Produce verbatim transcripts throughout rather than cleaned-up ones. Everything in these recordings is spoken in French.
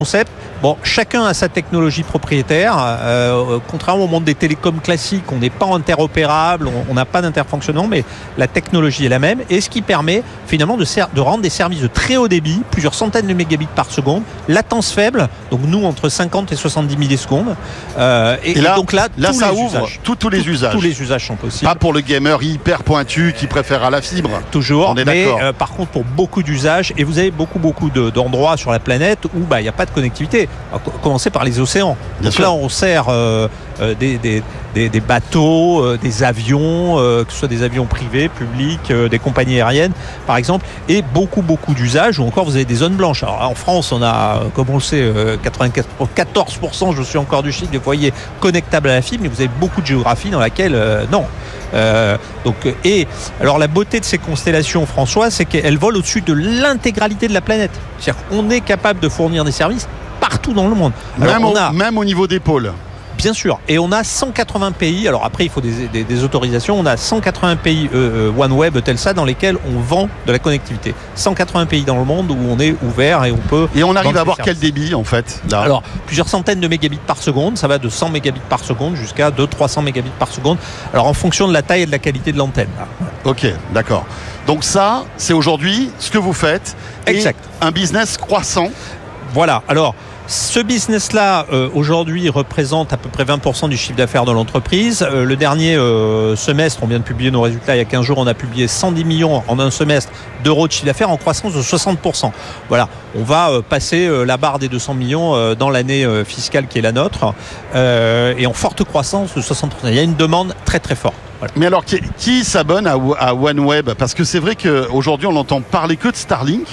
concept. Bon, chacun a sa technologie propriétaire. Euh, contrairement au monde des télécoms classiques, on n'est pas interopérable, on n'a pas d'interfonctionnement, mais la technologie est la même. Et ce qui permet finalement de, ser- de rendre des services de très haut débit, plusieurs centaines de mégabits par seconde, latence faible, donc nous entre cinquante et soixante-dix millisecondes. Euh, et, et, là, et donc là, là tous ça les ouvre usages, tous, tous les tous, usages. Tous les usages sont possibles. Pas pour le gamer hyper pointu qui préfère à la fibre. Toujours, on est mais d'accord. Euh, par contre pour beaucoup d'usages, et vous avez beaucoup beaucoup de, d'endroits sur la planète où bah il n'y a pas de connectivité. Alors, commencer par les océans. Bien Donc sûr. là on sert euh, euh, des, des, des, des bateaux, euh, des avions, euh, que ce soit des avions privés, publics, euh, des compagnies aériennes par exemple, et beaucoup beaucoup d'usages où encore vous avez des zones blanches. Alors en France on a, comme on le sait, euh, quatre-vingt-quatorze pour cent, je suis encore du chiffre, des foyers connectables à la fibre, mais vous avez beaucoup de géographie dans laquelle euh, non. Euh, donc, et alors la beauté de ces constellations, François, c'est qu'elles volent au-dessus de l'intégralité de la planète. C'est-à-dire qu'on est capable de fournir des services partout dans le monde. Alors, Même, on au, a, même au niveau des pôles. bien sûr, et on a cent quatre-vingts pays. Alors après, il faut des, des, des autorisations. On a cent quatre-vingts pays euh, OneWeb, Eutelsat, dans lesquels on vend de la connectivité. cent quatre-vingts pays dans le monde où on est ouvert et on peut. Et on arrive à avoir quel quel débit en fait là Alors, plusieurs centaines de mégabits par seconde, ça va de cent mégabits par seconde jusqu'à deux cents à trois cents mégabits par seconde. Alors, en fonction de la taille et de la qualité de l'antenne. Là. Ok, d'accord. Donc ça, c'est aujourd'hui ce que vous faites. Exact. Et un business croissant. Voilà. Alors, ce business-là, euh, aujourd'hui, représente à peu près vingt pour cent du chiffre d'affaires de l'entreprise. Euh, le dernier euh, semestre, on vient de publier nos résultats il y a quinze jours, on a publié cent dix millions en un semestre d'euros de chiffre d'affaires en croissance de soixante pour cent. Voilà, on va euh, passer euh, la barre des deux cents millions euh, dans l'année euh, fiscale qui est la nôtre euh, et en forte croissance de soixante pour cent. Il y a une demande très très forte. Voilà. Mais alors, qui, qui s'abonne à, à OneWeb? Parce que c'est vrai qu'aujourd'hui, on n'entend parler que de Starlink.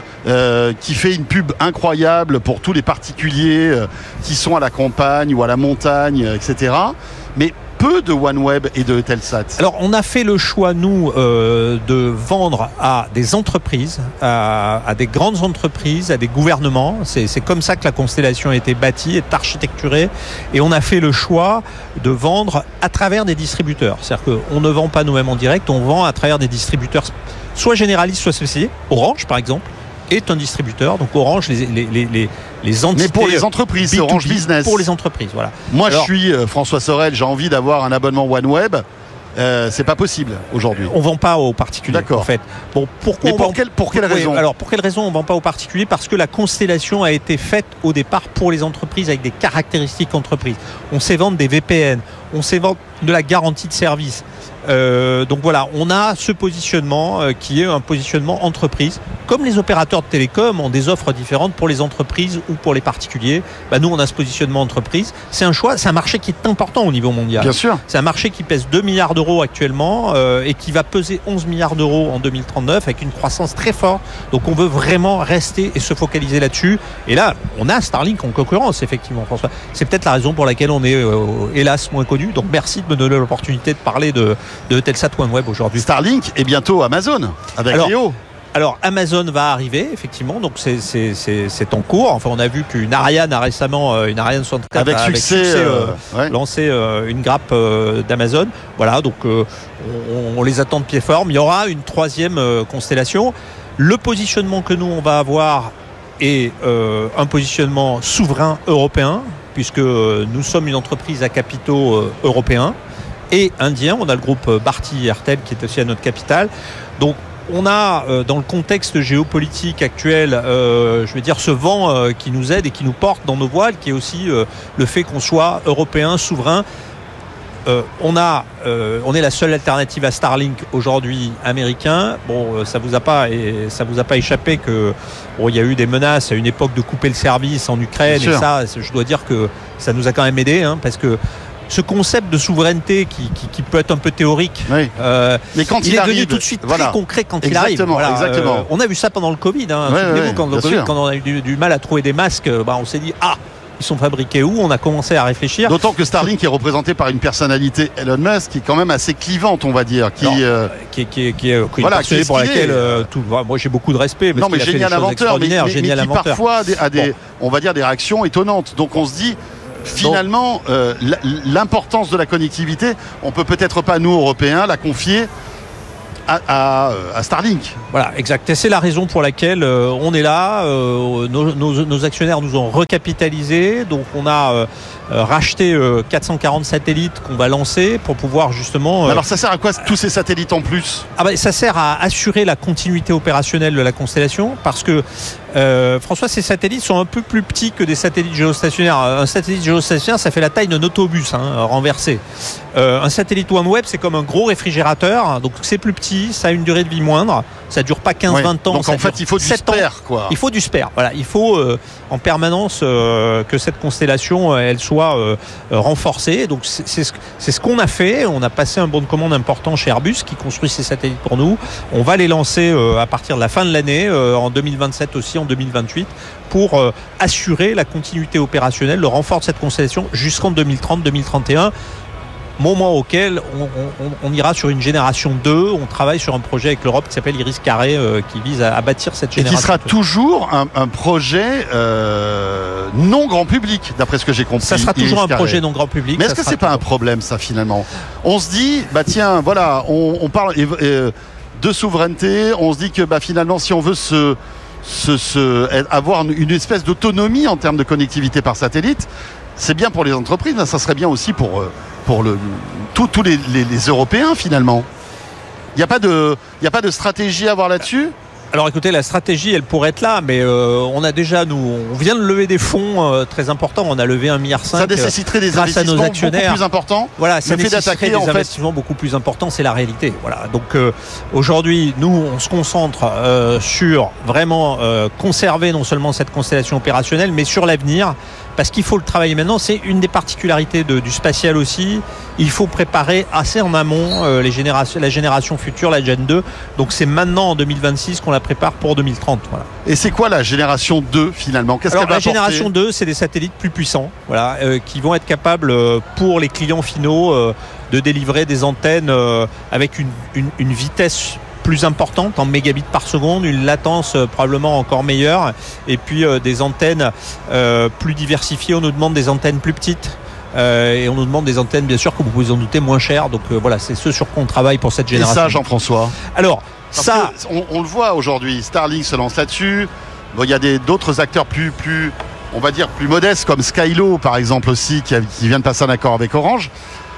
Euh, qui fait une pub incroyable pour tous les particuliers euh, qui sont à la campagne ou à la montagne, euh, et cetera. Mais peu de OneWeb et de Eutelsat. Alors, on a fait le choix, nous, euh, de vendre à des entreprises, à, à des grandes entreprises, à des gouvernements. C'est, c'est comme ça que la constellation a été bâtie, est architecturée. Et on a fait le choix de vendre à travers des distributeurs. C'est-à-dire qu'on ne vend pas nous-mêmes en direct, on vend à travers des distributeurs, soit généralistes, soit spécialisés. Orange, par exemple, est un distributeur. Donc Orange, les, les, les, les, les entités... Mais pour les entreprises, c'est Orange Business. Pour les entreprises, voilà. Moi, Alors, je suis euh, François Sorel, j'ai envie d'avoir un abonnement OneWeb. Euh, c'est pas possible aujourd'hui. On vend pas aux particuliers. D'accord. En fait. Bon, pourquoi Mais on pour, vend... quelle, pour quelle Oui, raison? Alors pour quelle raison on ne vend pas aux particuliers? Parce que la constellation a été faite au départ pour les entreprises avec des caractéristiques entreprises. On sait vendre des V P N, on sait vendre de la garantie de service. Euh, donc voilà, on a ce positionnement euh, qui est un positionnement entreprise. Comme les opérateurs de télécom ont des offres différentes pour les entreprises ou pour les particuliers, bah nous on a ce positionnement entreprise. C'est un choix, c'est un marché qui est important au niveau mondial. Bien sûr. C'est un marché qui pèse deux milliards d'euros actuellement euh, et qui va peser onze milliards d'euros en deux mille trente-neuf avec une croissance très forte. Donc on veut vraiment rester et se focaliser là-dessus. Et là, on a Starlink en concurrence, effectivement, François. C'est peut-être la raison pour laquelle on est, euh, hélas, moins connu. Donc merci de me donner l'opportunité de parler de, de Eutelsat OneWeb aujourd'hui. Starlink et bientôt Amazon avec Alors, Léo. Alors Amazon va arriver effectivement, donc c'est, c'est, c'est, c'est en cours. Enfin, on a vu qu'une Ariane a récemment, euh, une Ariane soixante-quatre Avec a succès, avec succès euh, euh, ouais. lancé euh, une grappe euh, d'Amazon. Voilà, donc euh, on, on les attend de pied ferme. Il y aura une troisième euh, constellation. Le positionnement que nous on va avoir est euh, un positionnement souverain européen, puisque euh, nous sommes une entreprise à capitaux euh, européens et indiens. On a le groupe Bharti Airtel qui est aussi à notre capital. Donc on a, euh, dans le contexte géopolitique actuel, euh, je veux dire, ce vent euh, qui nous aide et qui nous porte dans nos voiles, qui est aussi euh, le fait qu'on soit européen, souverain. Euh, on, a, euh, on est la seule alternative à Starlink aujourd'hui américain. Bon, euh, ça vous a pas et ça vous a pas échappé que bon, il y a eu des menaces à une époque de couper le service en Ukraine et ça, je dois dire que ça nous a quand même aidé, hein, parce que ce concept de souveraineté qui, qui, qui peut être un peu théorique, oui. euh, mais quand il, il est arrive, devenu tout de suite voilà. très concret quand exactement, il arrive. Voilà. Exactement. Euh, on a vu ça pendant le Covid. Hein. Ouais, Souvenez-vous, ouais, quand, le COVID, quand on a eu du, du mal à trouver des masques, bah, on s'est dit ah, ils sont fabriqués où? On a commencé à réfléchir. D'autant que Starlink est représenté par une personnalité, Elon Musk, qui est quand même assez clivante, on va dire. Qui, Alors, euh... qui, qui, qui, qui, qui voilà, est une qui pour est laquelle euh, tout, moi j'ai beaucoup de respect. Parce non, mais qu'il a génial fait des choses inventeur, mais, mais, génial mais qui inventeur. parfois a des, a des bon. on va dire, des réactions étonnantes. Donc on se dit. Finalement, euh, l'importance de la connectivité, on peut peut-être pas, nous, Européens, la confier à, à, à Starlink. Voilà, exact. Et c'est la raison pour laquelle euh, on est là. Euh, nos, nos, nos actionnaires nous ont recapitalisé. Donc on a euh, racheté euh, quatre cent quarante satellites qu'on va lancer pour pouvoir justement... Euh, Alors ça sert à quoi tous ces satellites en plus? ah bah, ça sert à assurer la continuité opérationnelle de la constellation parce que euh, François, ces satellites sont un peu plus petits que des satellites géostationnaires. Un satellite géostationnaire, ça fait la taille d'un autobus hein, renversé. Euh, un satellite OneWeb, c'est comme un gros réfrigérateur. Donc c'est plus petit, ça a une durée de vie moindre. Ça dure pas quinze vingt ouais. ans. Donc ça en fait, il faut du spare, quoi. Il faut du spare. Voilà, il faut euh, en permanence euh, que cette constellation, euh, elle soit euh, renforcée. Donc c'est, c'est ce, c'est ce qu'on a fait. On a passé un bon de commande important chez Airbus qui construit ces satellites pour nous. On va les lancer euh, à partir de la fin de l'année, euh, en deux mille vingt-sept aussi, en deux mille vingt-huit, pour euh, assurer la continuité opérationnelle, le renfort de cette constellation jusqu'en deux mille trente deux mille trente et un. Moment auquel on, on, on ira sur une génération deux. On travaille sur un projet avec l'Europe qui s'appelle Iris Carré, euh, qui vise à, à bâtir cette génération. Et qui sera toujours un, un projet euh, non grand public, d'après ce que j'ai compris. Ça sera toujours Iris un Carré. projet non grand public. Mais est-ce que c'est pas un problème, ça, finalement? On se dit, bah tiens, voilà, on, on parle euh, de souveraineté. On se dit que bah, finalement, si on veut se, se, se, avoir une espèce d'autonomie en termes de connectivité par satellite, c'est bien pour les entreprises, mais ça serait bien aussi pour... Euh, pour le, tous les, les, les Européens finalement. Il n'y a pas de, il n'y a pas de stratégie à avoir là-dessus? Alors écoutez, la stratégie, elle pourrait être là, mais euh, on a déjà, nous, on vient de lever des fonds euh, très importants. On a levé un virgule cinq milliard. Ça nécessiterait des grâce investissements à nos actionnaires. beaucoup plus importants. Voilà, ça le fait nécessiterait d'attaquer des en investissements fait... beaucoup plus importants, c'est la réalité. Voilà. Donc euh, aujourd'hui, nous, on se concentre euh, sur vraiment euh, conserver non seulement cette constellation opérationnelle, mais sur l'avenir. Parce qu'il faut le travailler maintenant, c'est une des particularités de, du spatial aussi. Il faut préparer assez en amont euh, les générations, la génération future, la Gen deux. Donc c'est maintenant en deux mille vingt-six qu'on la prépare pour deux mille trente. Voilà. Et c'est quoi la génération deux finalement? Qu'est-ce Alors, qu'elle va la apporter? génération deux, c'est des satellites plus puissants, voilà, euh, qui vont être capables euh, pour les clients finaux euh, de délivrer des antennes euh, avec une, une, une vitesse plus importante en mégabits par seconde, une latence euh, probablement encore meilleure, et puis euh, des antennes euh, plus diversifiées. On nous demande des antennes plus petites. Euh, et on nous demande des antennes, bien sûr, que vous pouvez en douter, moins chères. Donc euh, voilà, c'est ce sur quoi on travaille pour cette génération. Et ça, Jean-François? Alors, Parce ça, on, on le voit aujourd'hui. Starlink se lance là-dessus. Bon, il y a des, d'autres acteurs plus, plus, on va dire, plus modestes, comme Skylo, par exemple, aussi, qui, a, qui vient de passer un accord avec Orange.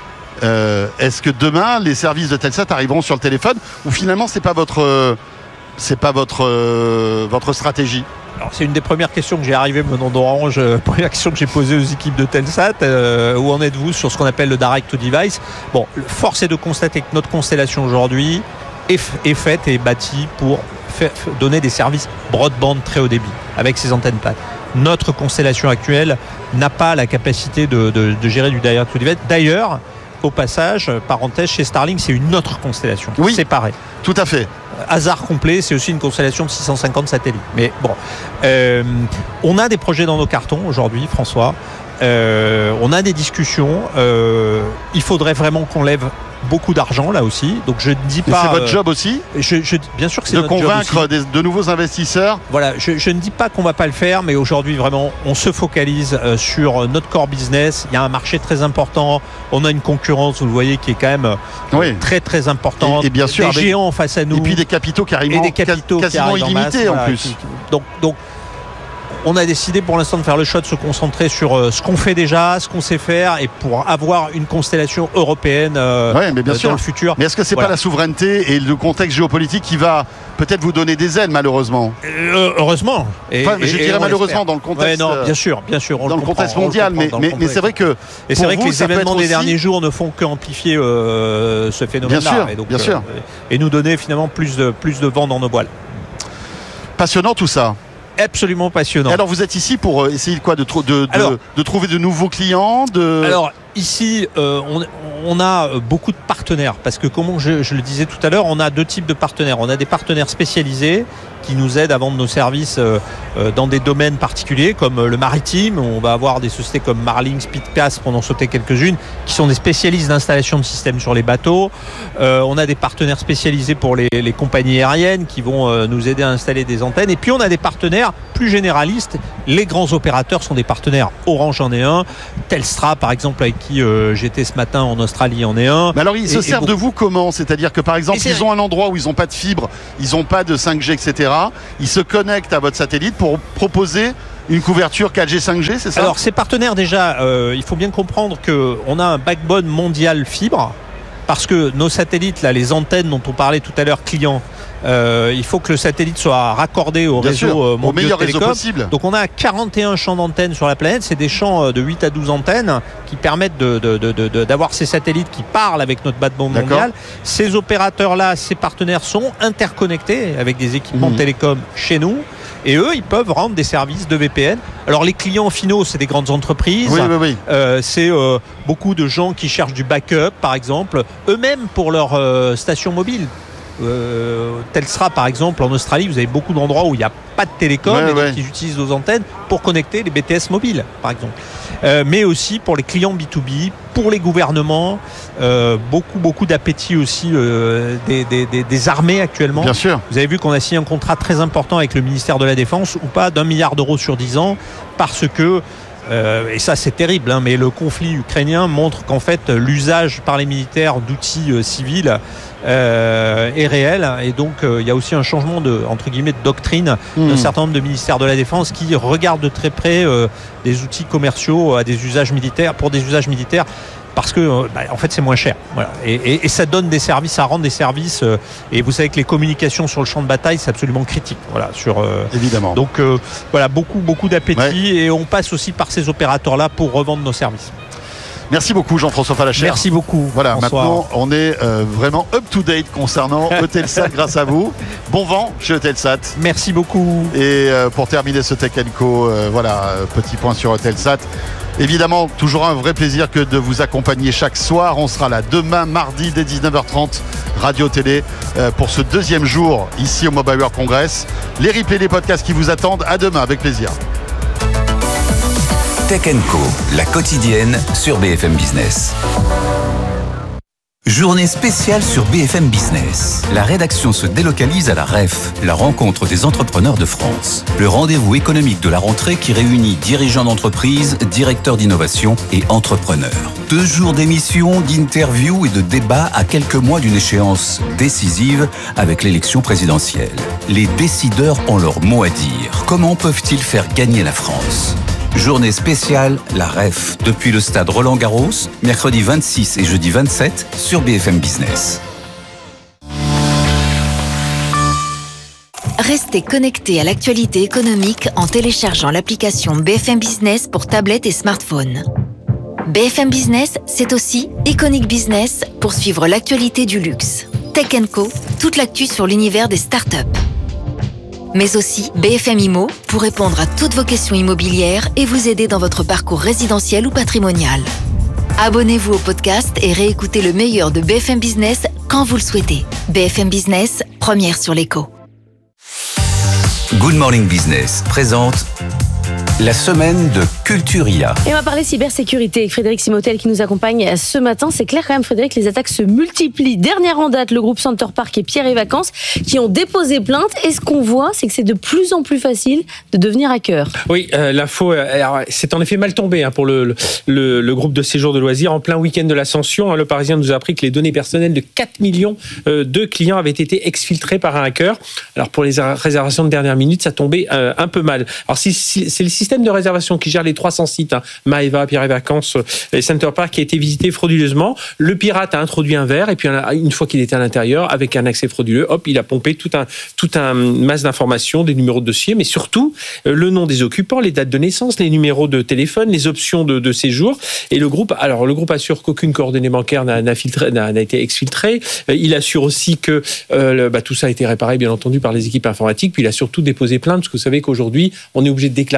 Euh, est-ce que demain, les services de Telsat arriveront sur le téléphone, ou finalement, c'est pas votre, euh, c'est pas votre, euh, votre stratégie? Alors, c'est une des premières questions que j'ai arrivées venant d'Orange, euh, première question que j'ai posée aux équipes de Telsat. Euh, où en êtes-vous sur ce qu'on appelle le direct to device? Bon, force est de constater que notre constellation aujourd'hui est, f- est faite et est bâtie pour faire, donner des services broadband très haut débit avec ces antennes plates. Notre constellation actuelle n'a pas la capacité de, de, de gérer du direct to device. D'ailleurs, au passage, parenthèse, chez Starlink, c'est une autre constellation oui, séparée. Tout à fait. Hasard complet, c'est aussi une constellation de six cent cinquante satellites. Mais bon, euh, on a des projets dans nos cartons aujourd'hui, François. Euh, on a des discussions. Euh, il faudrait vraiment qu'on lève beaucoup d'argent là aussi. Donc je ne dis pas. Et c'est votre euh, job aussi je, je, Bien sûr que c'est de notre job convaincre aussi. des, de nouveaux investisseurs. Voilà, je, je ne dis pas qu'on va pas le faire, mais aujourd'hui vraiment, on se focalise euh, sur notre core business. Il y a un marché très important. On a une concurrence, vous le voyez, qui est quand même euh, Oui. très très importante. Et, et bien sûr, des avec, géants face à nous. Et puis des capitaux carrément, et des capitaux quasiment qui illimités en, en, masse, en voilà, plus. qui, qui, donc, donc, on a décidé pour l'instant de faire le choix de se concentrer sur euh, ce qu'on fait déjà, ce qu'on sait faire, et pour avoir une constellation européenne euh, ouais, mais bien euh, sûr. dans le futur. Mais est-ce que c'est voilà. pas la souveraineté et le contexte géopolitique qui va peut-être vous donner des ailes, malheureusement? euh, Heureusement. Et, enfin, je et, dirais et malheureusement dans le contexte. Ouais, non, bien sûr, bien sûr. On dans le, le contexte comprend, mondial, mais, mais, mais c'est vrai que. Et c'est vrai vous, que les événements des aussi... derniers jours ne font qu'amplifier euh, ce phénomène-là. Bien sûr, et donc, bien sûr. Euh, et nous donner finalement plus de, plus de vent dans nos voiles. Passionnant tout ça. Absolument passionnant. Et alors vous êtes ici pour essayer de quoi, de, de, de, alors, de trouver de nouveaux clients de... Alors ici, euh, on, on a beaucoup de partenaires parce que comme je, je le disais tout à l'heure, on a deux types de partenaires. On a des partenaires spécialisés qui nous aident à vendre nos services euh, euh, dans des domaines particuliers comme euh, le maritime. On va avoir des sociétés comme Marlink, Speedcast, pour en sauter quelques-unes, qui sont des spécialistes d'installation de systèmes sur les bateaux. Euh, on a des partenaires spécialisés pour les, les compagnies aériennes qui vont euh, nous aider à installer des antennes. Et puis on a des partenaires plus généralistes. Les grands opérateurs sont des partenaires. Orange en est un, Telstra par exemple, avec qui euh, j'étais ce matin en Australie, en est un. Mais alors ils et, se servent et de vous comment? C'est-à-dire que par exemple ils ont un endroit où ils n'ont pas de fibre, ils n'ont pas de cinq G, et cetera. Ils se connectent à votre satellite pour proposer une couverture quatre G, cinq G, c'est ça? Alors ces partenaires déjà, euh, il faut bien comprendre qu'on a un backbone mondial fibre, parce que nos satellites, là, les antennes dont on parlait tout à l'heure, clients, euh, il faut que le satellite soit raccordé au Bien réseau sûr, euh, au meilleur réseau télécom. possible. Donc on a quarante et un champs d'antennes sur la planète. C'est des champs de huit à douze antennes qui permettent de, de, de, de, d'avoir ces satellites qui parlent avec notre backbone mondial. Ces opérateurs-là, ces partenaires sont interconnectés avec des équipements mmh. télécoms chez nous. Et eux, ils peuvent rendre des services de V P N. Alors les clients finaux, c'est des grandes entreprises. Oui, oui, oui. Euh, c'est euh, beaucoup de gens qui cherchent du backup, par exemple, eux-mêmes pour leur euh, station mobile. Euh, Telstra, par exemple, en Australie, vous avez beaucoup d'endroits où il n'y a pas de télécom, ouais, et donc ouais. ils utilisent nos antennes pour connecter les B T S mobiles, par exemple. Euh, mais aussi pour les clients B deux B, pour les gouvernements, euh, beaucoup, beaucoup d'appétit aussi euh, des, des, des, des armées actuellement. Bien sûr. Vous avez vu qu'on a signé un contrat très important avec le ministère de la Défense, ou pas, d'un milliard d'euros sur dix ans, parce que Euh, et ça c'est terrible, hein, mais le conflit ukrainien montre qu'en fait l'usage par les militaires d'outils euh, civils euh, est réel, et donc euh, il y a aussi un changement de, entre guillemets, de doctrine mmh. d'un certain nombre de ministères de la Défense qui regardent de très près euh, des outils commerciaux à des usages militaires, pour des usages militaires, parce que bah, en fait c'est moins cher, voilà. et, et, et ça donne des services, ça rend des services, euh, et vous savez que les communications sur le champ de bataille c'est absolument critique, voilà, sur, euh, évidemment. Donc euh, voilà, beaucoup beaucoup d'appétit, ouais. Et on passe aussi par ces opérateurs là pour revendre nos services. Merci beaucoup Jean-François Fallacher. Merci beaucoup. Voilà, Bonsoir. Maintenant on est euh, vraiment up to date concernant Eutelsat grâce à vous. Bon vent chez Eutelsat. Merci beaucoup. Et euh, pour terminer ce Tech and Co, euh, voilà, petit point sur Eutelsat. Évidemment, toujours un vrai plaisir que de vous accompagner chaque soir. On sera là demain, mardi, dès dix-neuf heures trente, radio-télé, euh, pour ce deuxième jour ici au Mobile World Congress. Les replays, les podcasts qui vous attendent. À demain, avec plaisir. Tech and Co, la quotidienne sur B F M Business. Journée spéciale sur B F M Business. La rédaction se délocalise à la R E F, la rencontre des entrepreneurs de France. Le rendez-vous économique de la rentrée qui réunit dirigeants d'entreprise, directeurs d'innovation et entrepreneurs. Deux jours d'émissions, d'interviews et de débats à quelques mois d'une échéance décisive avec l'élection présidentielle. Les décideurs ont leur mot à dire. Comment peuvent-ils faire gagner la France ? Journée spéciale, la R E F, depuis le stade Roland-Garros, mercredi vingt-six et jeudi vingt-sept sur B F M Business. Restez connectés à l'actualité économique en téléchargeant l'application B F M Business pour tablette et smartphone. B F M Business, c'est aussi Iconic Business pour suivre l'actualité du luxe. Tech and Co, toute l'actu sur l'univers des startups. Mais aussi B F M Immo pour répondre à toutes vos questions immobilières et vous aider dans votre parcours résidentiel ou patrimonial. Abonnez-vous au podcast et réécoutez le meilleur de B F M Business quand vous le souhaitez. B F M Business, première sur l'écho. Good Morning Business présente la semaine de Culturia. Et on va parler cybersécurité avec Frédéric Simotel qui nous accompagne ce matin. C'est clair quand même, Frédéric, les attaques se multiplient. Dernière en date, le groupe Center Park et Pierre et Vacances qui ont déposé plainte. Et ce qu'on voit, c'est que c'est de plus en plus facile de devenir hacker. Oui, euh, l'info, alors, c'est en effet mal tombé hein, pour le, le, le groupe de séjour de loisirs. En plein week-end de l'Ascension, hein, le Parisien nous a appris que les données personnelles de quatre millions euh, de clients avaient été exfiltrées par un hacker. Alors pour les réservations de dernière minute, ça tombait euh, un peu mal. Alors si, si, c'est le système de réservation qui gère les trois cents sites, hein, Maeva, Pierre et Vacances et Center Park, qui a été visité frauduleusement. Le pirate a introduit un verre et puis une fois qu'il était à l'intérieur, avec un accès frauduleux, hop, il a pompé tout un, tout un masse d'informations, des numéros de dossier, mais surtout euh, le nom des occupants, les dates de naissance, les numéros de téléphone, les options de, de séjour. Et le groupe, alors le groupe assure qu'aucune coordonnée bancaire n'a, n'a, filtré, n'a, n'a été exfiltrée. Euh, il assure aussi que euh, le, bah, tout ça a été réparé, bien entendu, par les équipes informatiques. Puis il a surtout déposé plainte, parce que vous savez qu'aujourd'hui, on est obligé de déclarer ses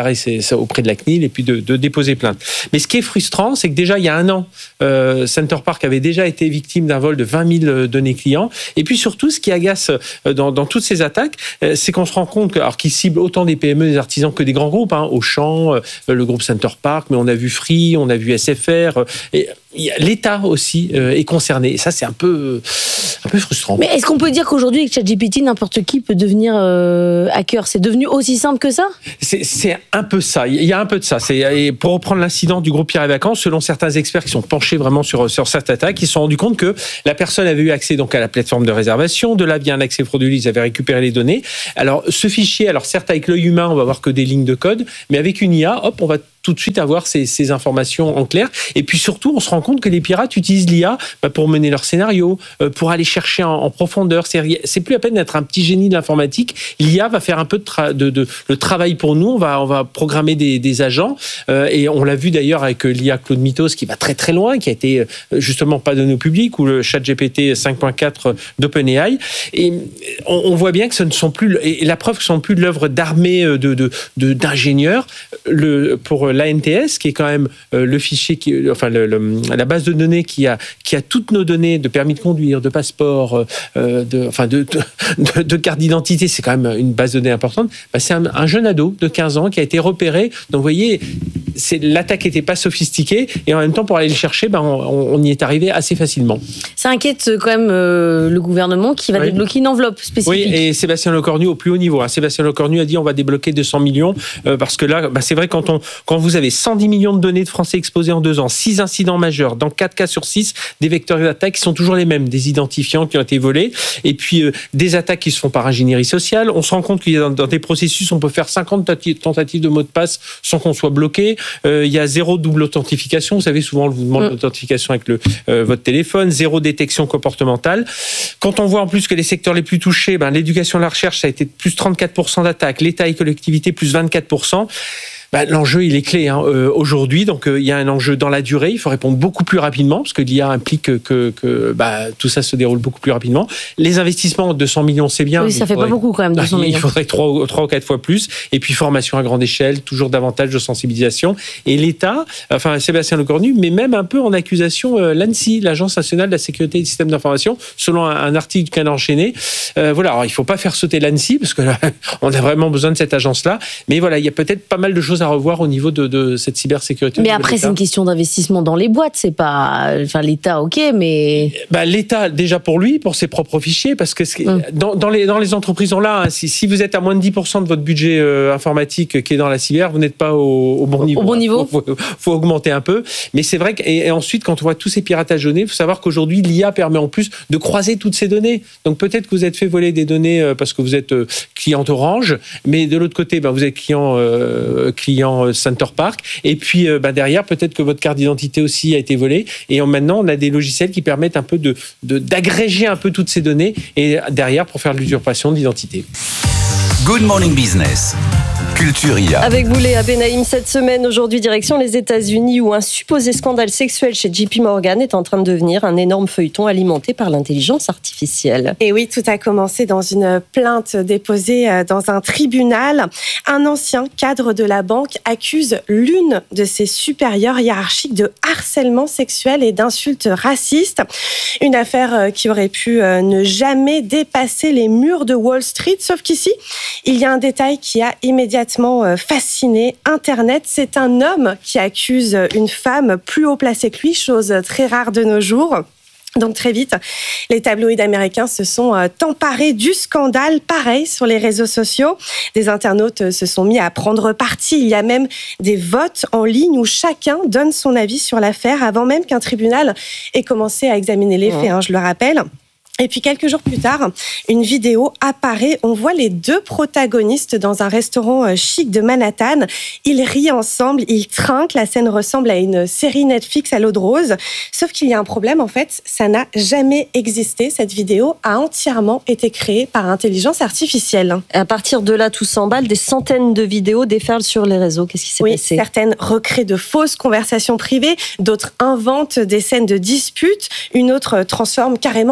ça auprès de la C N I L et puis de, de déposer plainte. Mais ce qui est frustrant, c'est que déjà il y a un an, euh, Center Park avait déjà été victime d'un vol de vingt mille données clients. Et puis surtout, ce qui agace dans, dans toutes ces attaques, c'est qu'on se rend compte que, alors qu'ils ciblent autant des P M E, des artisans que des grands groupes, hein, Auchan, le groupe Center Park, mais on a vu Free, on a vu S F R. Et l'État aussi euh, est concerné. Et ça, c'est un peu, un peu frustrant. Mais est-ce qu'on peut dire qu'aujourd'hui, avec ChatGPT, n'importe qui peut devenir euh, hacker ? C'est devenu aussi simple que ça ? c'est, c'est un peu ça. Il y a un peu de ça. C'est, et pour reprendre l'incident du groupe Pierre et Vacances, selon certains experts qui sont penchés vraiment sur, sur cette attaque, ils se sont rendus compte que la personne avait eu accès donc à la plateforme de réservation. De là via un accès frauduleux, ils avaient récupéré les données. Alors, ce fichier, alors certes, avec l'œil humain, on va voir que des lignes de code, mais avec une I A, hop, on va tout de suite avoir ces, ces informations en clair. Et puis surtout, on se rend compte que les pirates utilisent l'I A bah, pour mener leur scénario, euh, pour aller chercher en, en profondeur. C'est, c'est plus la peine d'être un petit génie de l'informatique. L'I A va faire un peu de, tra- de, de le travail pour nous. On va, on va programmer des, des agents. Euh, et on l'a vu d'ailleurs avec l'I A Claude Mythos qui va très très loin, qui a été justement pas donné au public, ou le ChatGPT cinq point quatre d'OpenAI. Et on, on voit bien que ce ne sont plus, et la preuve que ce ne sont plus de l'œuvre d'armées de, de, de, d'ingénieurs. Le, pour l'A N T S, qui est quand même euh, le fichier, qui, enfin le, le, la base de données qui a, qui a toutes nos données de permis de conduire, de passeport, euh, de, enfin de, de, de carte d'identité, c'est quand même une base de données importante. Bah, c'est un, un jeune ado de quinze ans qui a été repéré. Donc vous voyez, c'est, l'attaque n'était pas sophistiquée et en même temps pour aller le chercher, bah, on, on y est arrivé assez facilement. Ça inquiète quand même euh, le gouvernement qui va oui. débloquer une enveloppe spécifique. Oui, et Sébastien Lecornu au plus haut niveau. Hein. Sébastien Lecornu a dit on va débloquer deux cents millions euh, parce que là, bah, c'est vrai quand on quand vous avez cent dix millions de données de Français exposés en deux ans, six incidents majeurs, dans quatre cas sur six, des vecteurs d'attaque qui sont toujours les mêmes, des identifiants qui ont été volés, et puis euh, des attaques qui se font par ingénierie sociale. On se rend compte qu'il y a dans, dans des processus, on peut faire cinquante tentatives de mot de passe sans qu'on soit bloqué. Euh, il y a zéro double authentification. Vous savez, souvent, on vous demande mmh. l'authentification avec le, euh, votre téléphone, zéro détection comportementale. Quand on voit en plus que les secteurs les plus touchés, ben, l'éducation et la recherche, ça a été plus trente-quatre pour cent d'attaques, l'État et collectivités, plus vingt-quatre pour cent. Bah, l'enjeu, il est clé hein, euh, aujourd'hui. Donc, euh, il y a un enjeu dans la durée. Il faut répondre beaucoup plus rapidement parce que l'I A implique que, que, que bah, tout ça se déroule beaucoup plus rapidement. Les investissements, deux cents millions, c'est bien. Oui, ça fait faudrait, pas beaucoup quand même, deux cents bah, millions. Il faudrait trois ou quatre fois plus. Et puis, formation à grande échelle, toujours davantage de sensibilisation. Et l'État, enfin, Sébastien Lecornu, mais même un peu en accusation euh, l'ANSSI, l'Agence nationale de la sécurité des systèmes d'information, selon un, un article du Canard enchaîné. Euh, voilà, alors il ne faut pas faire sauter l'ANSSI parce que là, on a vraiment besoin de cette agence-là. Mais voilà, il y a peut-être pas mal de choses à revoir au niveau de, de cette cybersécurité. Mais après, c'est une question d'investissement dans les boîtes. C'est pas, enfin, l'État, ok, mais bah, l'État déjà pour lui, pour ses propres fichiers, parce que hum. dans, dans les dans les entreprises on l'a. Hein, si, si vous êtes à moins de dix pour cent de votre budget euh, informatique qui est dans la cyber, vous n'êtes pas au, au bon niveau. Au bon niveau. Faut, faut, faut augmenter un peu. Mais c'est vrai que et, et ensuite, quand on voit tous ces piratages de données, il faut savoir qu'aujourd'hui l'I A permet en plus de croiser toutes ces données. Donc peut-être que vous êtes fait voler des données euh, parce que vous êtes euh, client Orange, mais de l'autre côté, bah, vous êtes client euh, client euh, Center Park. Et puis euh, bah, derrière, peut-être que votre carte d'identité aussi a été volée. Et on, maintenant, on a des logiciels qui permettent un peu de, de d'agréger un peu toutes ces données et derrière pour faire de l'usurpation d'identité. Good Morning Business. Culture I A. Avec vous Léa Benaïm cette semaine, aujourd'hui direction les États-Unis où un supposé scandale sexuel chez J P Morgan est en train de devenir un énorme feuilleton alimenté par l'intelligence artificielle. Et oui, tout a commencé dans une plainte déposée dans un tribunal. Un ancien cadre de la banque accuse l'une de ses supérieures hiérarchiques de harcèlement sexuel et d'insultes racistes. Une affaire qui aurait pu ne jamais dépasser les murs de Wall Street, sauf qu'ici, il y a un détail qui a immédiatement fasciné Internet. C'est un homme qui accuse une femme plus haut placée que lui, chose très rare de nos jours. Donc très vite, les tabloïds américains se sont emparés du scandale. Pareil sur les réseaux sociaux. Des internautes se sont mis à prendre parti. Il y a même des votes en ligne où chacun donne son avis sur l'affaire avant même qu'un tribunal ait commencé à examiner les faits, hein, je le rappelle. Et puis quelques jours plus tard, une vidéo apparaît. On voit les deux protagonistes dans un restaurant chic de Manhattan. Ils rient ensemble, ils trinquent. La scène ressemble à une série Netflix à l'eau de rose. Sauf qu'il y a un problème, en fait, ça n'a jamais existé. Cette vidéo a entièrement été créée par intelligence artificielle. Et à partir de là, tout s'emballe. Des centaines de vidéos déferlent sur les réseaux. Qu'est-ce qui s'est oui, passé ? Certaines recréent de fausses conversations privées, d'autres inventent des scènes de disputes, une autre transforme carrément l'affaire en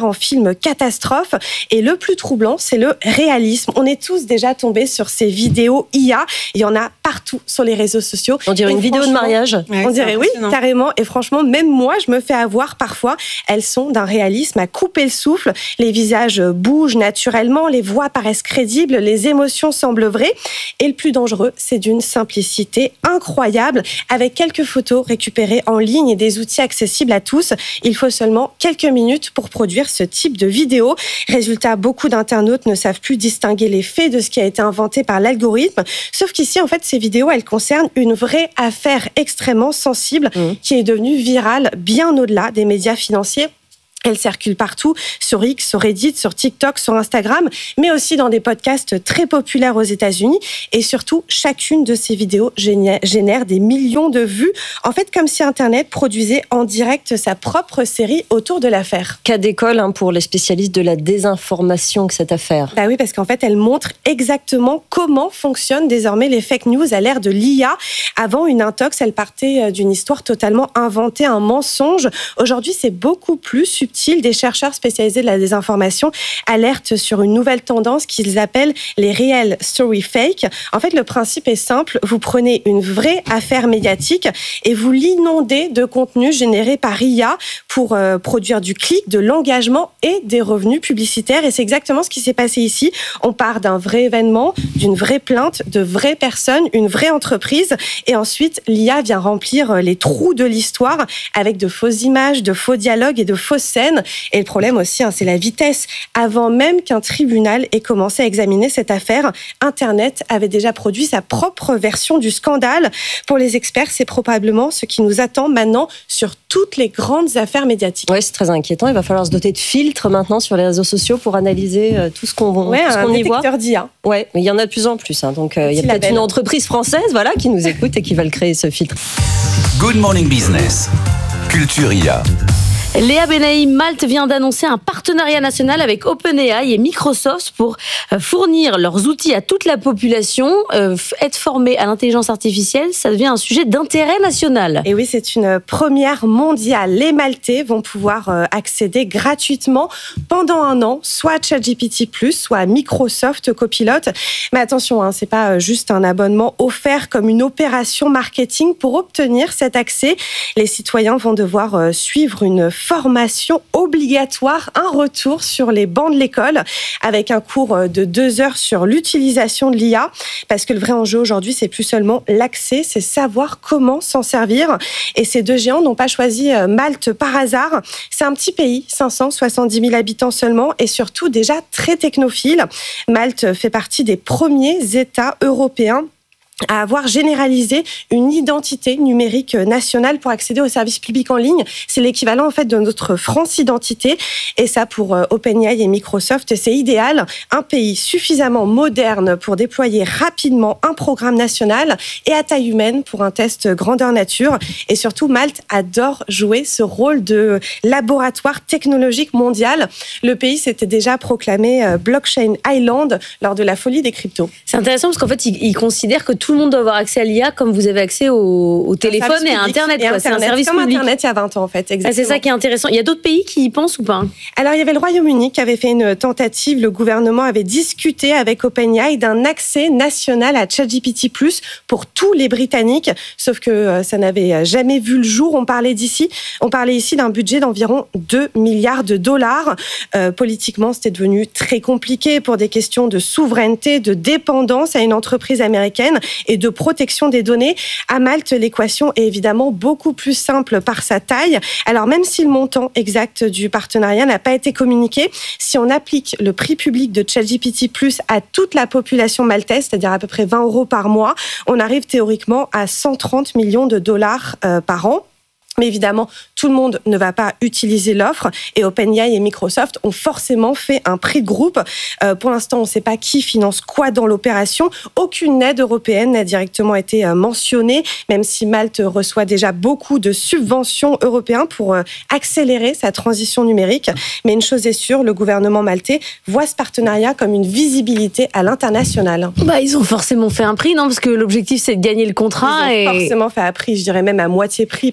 en film catastrophe. Et le plus troublant, c'est le réalisme. On est tous déjà tombés sur ces vidéos I A. Il y en a partout sur les réseaux sociaux. On dirait et une vidéo de mariage. Ouais, on dirait oui, carrément. Et franchement, même moi, je me fais avoir parfois. Elles sont d'un réalisme à couper le souffle. Les visages bougent naturellement, les voix paraissent crédibles, les émotions semblent vraies. Et le plus dangereux, c'est d'une simplicité incroyable. Avec quelques photos récupérées en ligne et des outils accessibles à tous, il faut seulement quelques minutes pour produire ce type de vidéo. Résultat, beaucoup d'internautes ne savent plus distinguer les faits de ce qui a été inventé par l'algorithme. Sauf qu'ici, en fait, ces vidéos, elles concernent une vraie affaire extrêmement sensible mmh. qui est devenue virale bien au-delà des médias financiers. Elle circule partout, sur X, sur Reddit, sur TikTok, sur Instagram, mais aussi dans des podcasts très populaires aux États-Unis. Et surtout, chacune de ces vidéos génère des millions de vues. En fait, comme si Internet produisait en direct sa propre série autour de l'affaire. Cas d'école hein, pour les spécialistes de la désinformation que cette affaire. Bah oui, parce qu'en fait, elle montre exactement comment fonctionnent désormais les fake news à l'ère de l'I A. Avant, une intox, elle partait d'une histoire totalement inventée, un mensonge. Aujourd'hui, c'est beaucoup plus subtil. Des chercheurs spécialisés de la désinformation alertent sur une nouvelle tendance qu'ils appellent les real story fake. En fait, le principe est simple. Vous prenez une vraie affaire médiatique et vous l'inondez de contenu généré par I A pour euh, produire du clic, de l'engagement et des revenus publicitaires. Et c'est exactement ce qui s'est passé ici. On part d'un vrai événement, d'une vraie plainte, de vraies personnes, une vraie entreprise. Et ensuite, l'I A vient remplir les trous de l'histoire avec de fausses images, de faux dialogues et de fausses scènes. Et le problème aussi, hein, c'est la vitesse. Avant même qu'un tribunal ait commencé à examiner cette affaire, Internet avait déjà produit sa propre version du scandale. Pour les experts, c'est probablement ce qui nous attend maintenant sur toutes les grandes affaires médiatiques. Oui, c'est très inquiétant. Il va falloir se doter de filtres maintenant sur les réseaux sociaux pour analyser euh, tout ce qu'on, ouais, tout ce qu'on y voit. Un détecteur d'I A. Oui, mais il y en a de plus en plus. Hein, donc euh, il y a peut-être label. Une entreprise française voilà, qui nous écoute et qui va le créer, ce filtre. Good Morning Business. Culture I A. Léa Benaï, Malte vient d'annoncer un partenariat national avec OpenAI et Microsoft pour fournir leurs outils à toute la population. Euh, être formé à l'intelligence artificielle, ça devient un sujet d'intérêt national. Et oui, c'est une première mondiale. Les Maltais vont pouvoir accéder gratuitement pendant un an, soit à ChatGPT plus, soit à Microsoft Copilot. Mais attention, hein, c'est pas juste un abonnement offert comme une opération marketing. Pour obtenir cet accès, les citoyens vont devoir suivre une formation obligatoire, un retour sur les bancs de l'école avec un cours de deux heures sur l'utilisation de l'I A, parce que le vrai enjeu aujourd'hui, c'est plus seulement l'accès, c'est savoir comment s'en servir. Et ces deux géants n'ont pas choisi Malte par hasard. C'est un petit pays, cinq cent soixante-dix mille habitants seulement, et surtout déjà très technophile. Malte fait partie des premiers États européens à avoir généralisé une identité numérique nationale pour accéder aux services publics en ligne. C'est l'équivalent en fait de notre France Identité, et ça pour OpenAI et Microsoft, c'est idéal. Un pays suffisamment moderne pour déployer rapidement un programme national et à taille humaine pour un test grandeur nature. Et surtout, Malte adore jouer ce rôle de laboratoire technologique mondial. Le pays s'était déjà proclamé Blockchain Island lors de la folie des cryptos. C'est intéressant parce qu'en fait, ils, ils considèrent que tout le monde doit avoir accès à l'I A comme vous avez accès au, au téléphone et à Internet. Et quoi. Internet. C'est un service comme public. Internet il y a vingt ans en fait. Exactement. Ah, c'est ça qui est intéressant. Il y a d'autres pays qui y pensent ou pas? Alors il y avait le Royaume-Uni qui avait fait une tentative. Le gouvernement avait discuté avec OpenAI d'un accès national à ChatGPT plus pour tous les Britanniques. Sauf que ça n'avait jamais vu le jour. On parlait d'ici, on parlait ici d'un budget d'environ deux milliards de dollars. Euh, politiquement, c'était devenu très compliqué pour des questions de souveraineté, de dépendance à une entreprise américaine et de protection des données. À Malte, l'équation est évidemment beaucoup plus simple par sa taille. Alors même si le montant exact du partenariat n'a pas été communiqué, si on applique le prix public de ChatGPT plus à toute la population maltaise, c'est-à-dire à peu près vingt euros par mois, on arrive théoriquement à cent trente millions de dollars euh, par an. Mais évidemment, tout le monde ne va pas utiliser l'offre et OpenAI et Microsoft ont forcément fait un prix de groupe. Euh, pour l'instant, on ne sait pas qui finance quoi dans l'opération. Aucune aide européenne n'a directement été mentionnée, même si Malte reçoit déjà beaucoup de subventions européennes pour euh, accélérer sa transition numérique. Mais une chose est sûre, le gouvernement maltais voit ce partenariat comme une visibilité à l'international. Bah, ils ont forcément fait un prix, non? Parce que l'objectif, c'est de gagner le contrat. Ils ont et... forcément fait un prix, je dirais même à moitié prix, parce que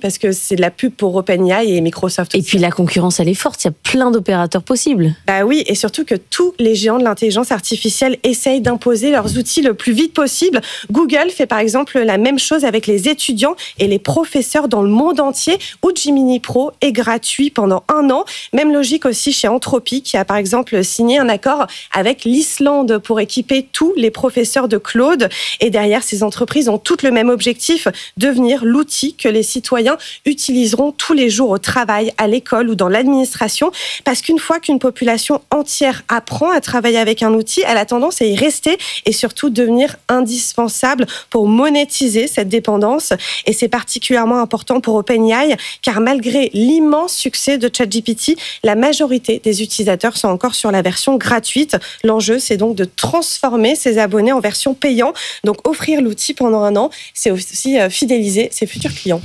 c'est de la pub pour OpenAI et Microsoft. Et puis la concurrence, elle est forte. Il y a plein d'opérateurs possibles. Bah oui, et surtout que tous les géants de l'intelligence artificielle essayent d'imposer leurs outils le plus vite possible. Google fait par exemple la même chose avec les étudiants et les professeurs dans le monde entier, où Gemini Pro est gratuit pendant un an. Même logique aussi chez Anthropic, qui a par exemple signé un accord avec l'Islande pour équiper tous les professeurs de Claude. Et derrière, ces entreprises ont toutes le même objectif, devenir l'outil que les citoyens utiliseront tous les jours au travail, à l'école ou dans l'administration. Parce qu'une fois qu'une population entière apprend à travailler avec un outil, elle a tendance à y rester et surtout devenir indispensable pour monétiser cette dépendance. Et c'est particulièrement important pour OpenAI, car malgré l'immense succès de ChatGPT, la majorité des utilisateurs sont encore sur la version gratuite. L'enjeu, c'est donc de transformer ses abonnés en version payante. Donc offrir l'outil pendant un an, c'est aussi fidéliser ses futurs clients.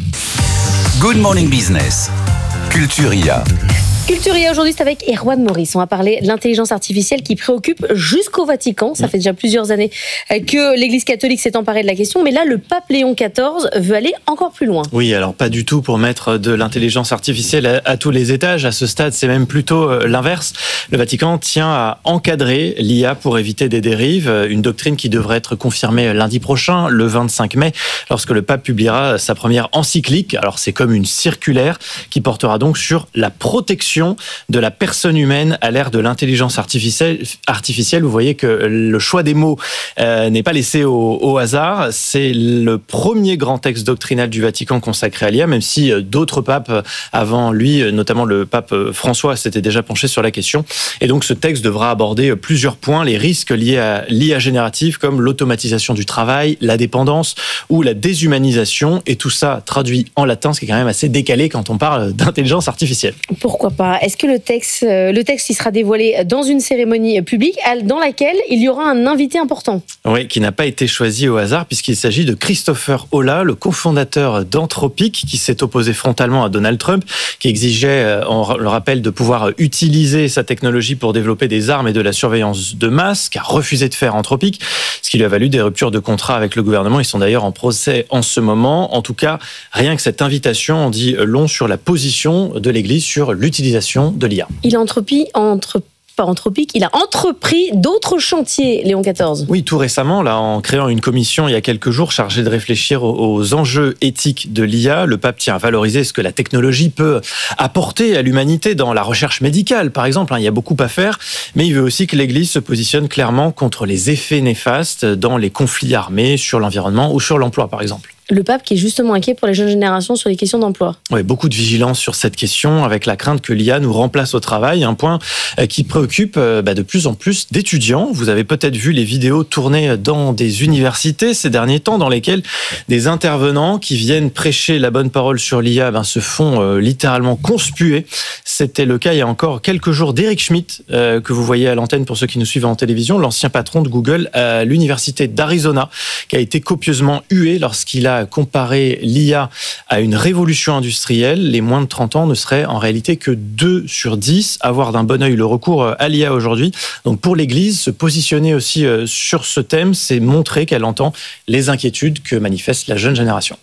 Good Morning Business, Culture I A. Culture I A aujourd'hui, c'est avec Erwan Maurice. On va parler de l'intelligence artificielle qui préoccupe jusqu'au Vatican. Ça fait déjà plusieurs années que l'Église catholique s'est emparée de la question. Mais là, le pape Léon quatorze veut aller encore plus loin. Oui, alors pas du tout pour mettre de l'intelligence artificielle à, à tous les étages. À ce stade, c'est même plutôt l'inverse. Le Vatican tient à encadrer l'I A pour éviter des dérives. Une doctrine qui devrait être confirmée lundi prochain, le vingt-cinq mai, lorsque le pape publiera sa première encyclique. Alors c'est comme une circulaire qui portera donc sur la protection de la personne humaine à l'ère de l'intelligence artificielle. artificielle. Vous voyez que le choix des mots euh, n'est pas laissé au, au hasard. C'est le premier grand texte doctrinal du Vatican consacré à l'I A, même si d'autres papes avant lui, notamment le pape François, s'étaient déjà penchés sur la question. Et donc ce texte devra aborder plusieurs points, les risques liés à l'I A générative, comme l'automatisation du travail, la dépendance ou la déshumanisation, et tout ça traduit en latin, ce qui est quand même assez décalé quand on parle d'intelligence artificielle. Pourquoi pas ? Est-ce que le texte, le texte il sera dévoilé dans une cérémonie publique dans laquelle il y aura un invité important ? Oui, qui n'a pas été choisi au hasard puisqu'il s'agit de Christopher Holla, le cofondateur d'Anthropic, qui s'est opposé frontalement à Donald Trump, qui exigeait, on le rappelle, de pouvoir utiliser sa technologie pour développer des armes et de la surveillance de masse, qui a refusé de faire Anthropic, ce qui lui a valu des ruptures de contrat avec le gouvernement. Ils sont d'ailleurs en procès en ce moment. En tout cas, rien que cette invitation en dit long sur la position de l'Église sur l'utilisation de l'I A. Il a entrepris, entre, pas Anthropic, il a entrepris d'autres chantiers, Léon quatorze. Oui, tout récemment, là, en créant une commission il y a quelques jours chargée de réfléchir aux, aux enjeux éthiques de l'I A, le pape tient à valoriser ce que la technologie peut apporter à l'humanité dans la recherche médicale, par exemple. Il y a beaucoup à faire, mais il veut aussi que l'Église se positionne clairement contre les effets néfastes dans les conflits armés, sur l'environnement ou sur l'emploi, par exemple. Le pape qui est justement inquiet pour les jeunes générations sur les questions d'emploi. Oui, beaucoup de vigilance sur cette question, avec la crainte que l'I A nous remplace au travail, un point qui préoccupe bah, de plus en plus d'étudiants. Vous avez peut-être vu les vidéos tournées dans des universités ces derniers temps, dans lesquelles des intervenants qui viennent prêcher la bonne parole sur l'I A ben, se font euh, littéralement conspuer. C'était le cas il y a encore quelques jours d'Eric Schmidt, euh, que vous voyez à l'antenne pour ceux qui nous suivent en télévision, l'ancien patron de Google à l'université d'Arizona, qui a été copieusement hué lorsqu'il a comparé l'I A à une révolution industrielle. Les moins de trente ans ne seraient en réalité que deux sur dix à voir d'un bon œil le recours à l'I A aujourd'hui. Donc pour l'Église, se positionner aussi sur ce thème, c'est montrer qu'elle entend les inquiétudes que manifeste la jeune génération.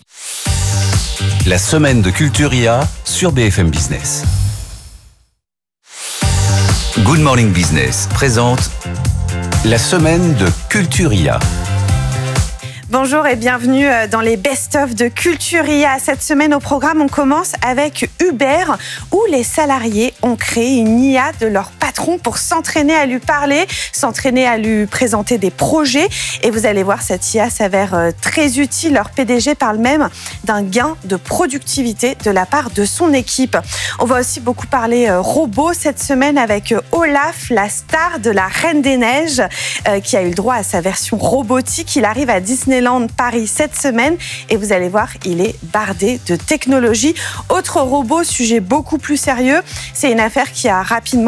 La semaine de Culture I A sur B F M Business. Good Morning Business présente la semaine de Culture I A. Bonjour et bienvenue dans les best-of de Culture I A. Cette semaine au programme, on commence avec Uber, où les salariés ont créé une I A de leur patron pour s'entraîner à lui parler, s'entraîner à lui présenter des projets. Et vous allez voir, cette I A s'avère très utile. Leur P D G parle même d'un gain de productivité de la part de son équipe. On va aussi beaucoup parler robots cette semaine avec Olaf, la star de la Reine des Neiges, qui a eu le droit à sa version robotique. Il arrive à Disneyland Paris cette semaine et vous allez voir, il est bardé de technologie. Autre robot, sujet beaucoup plus sérieux, c'est une affaire qui a rapidement fait le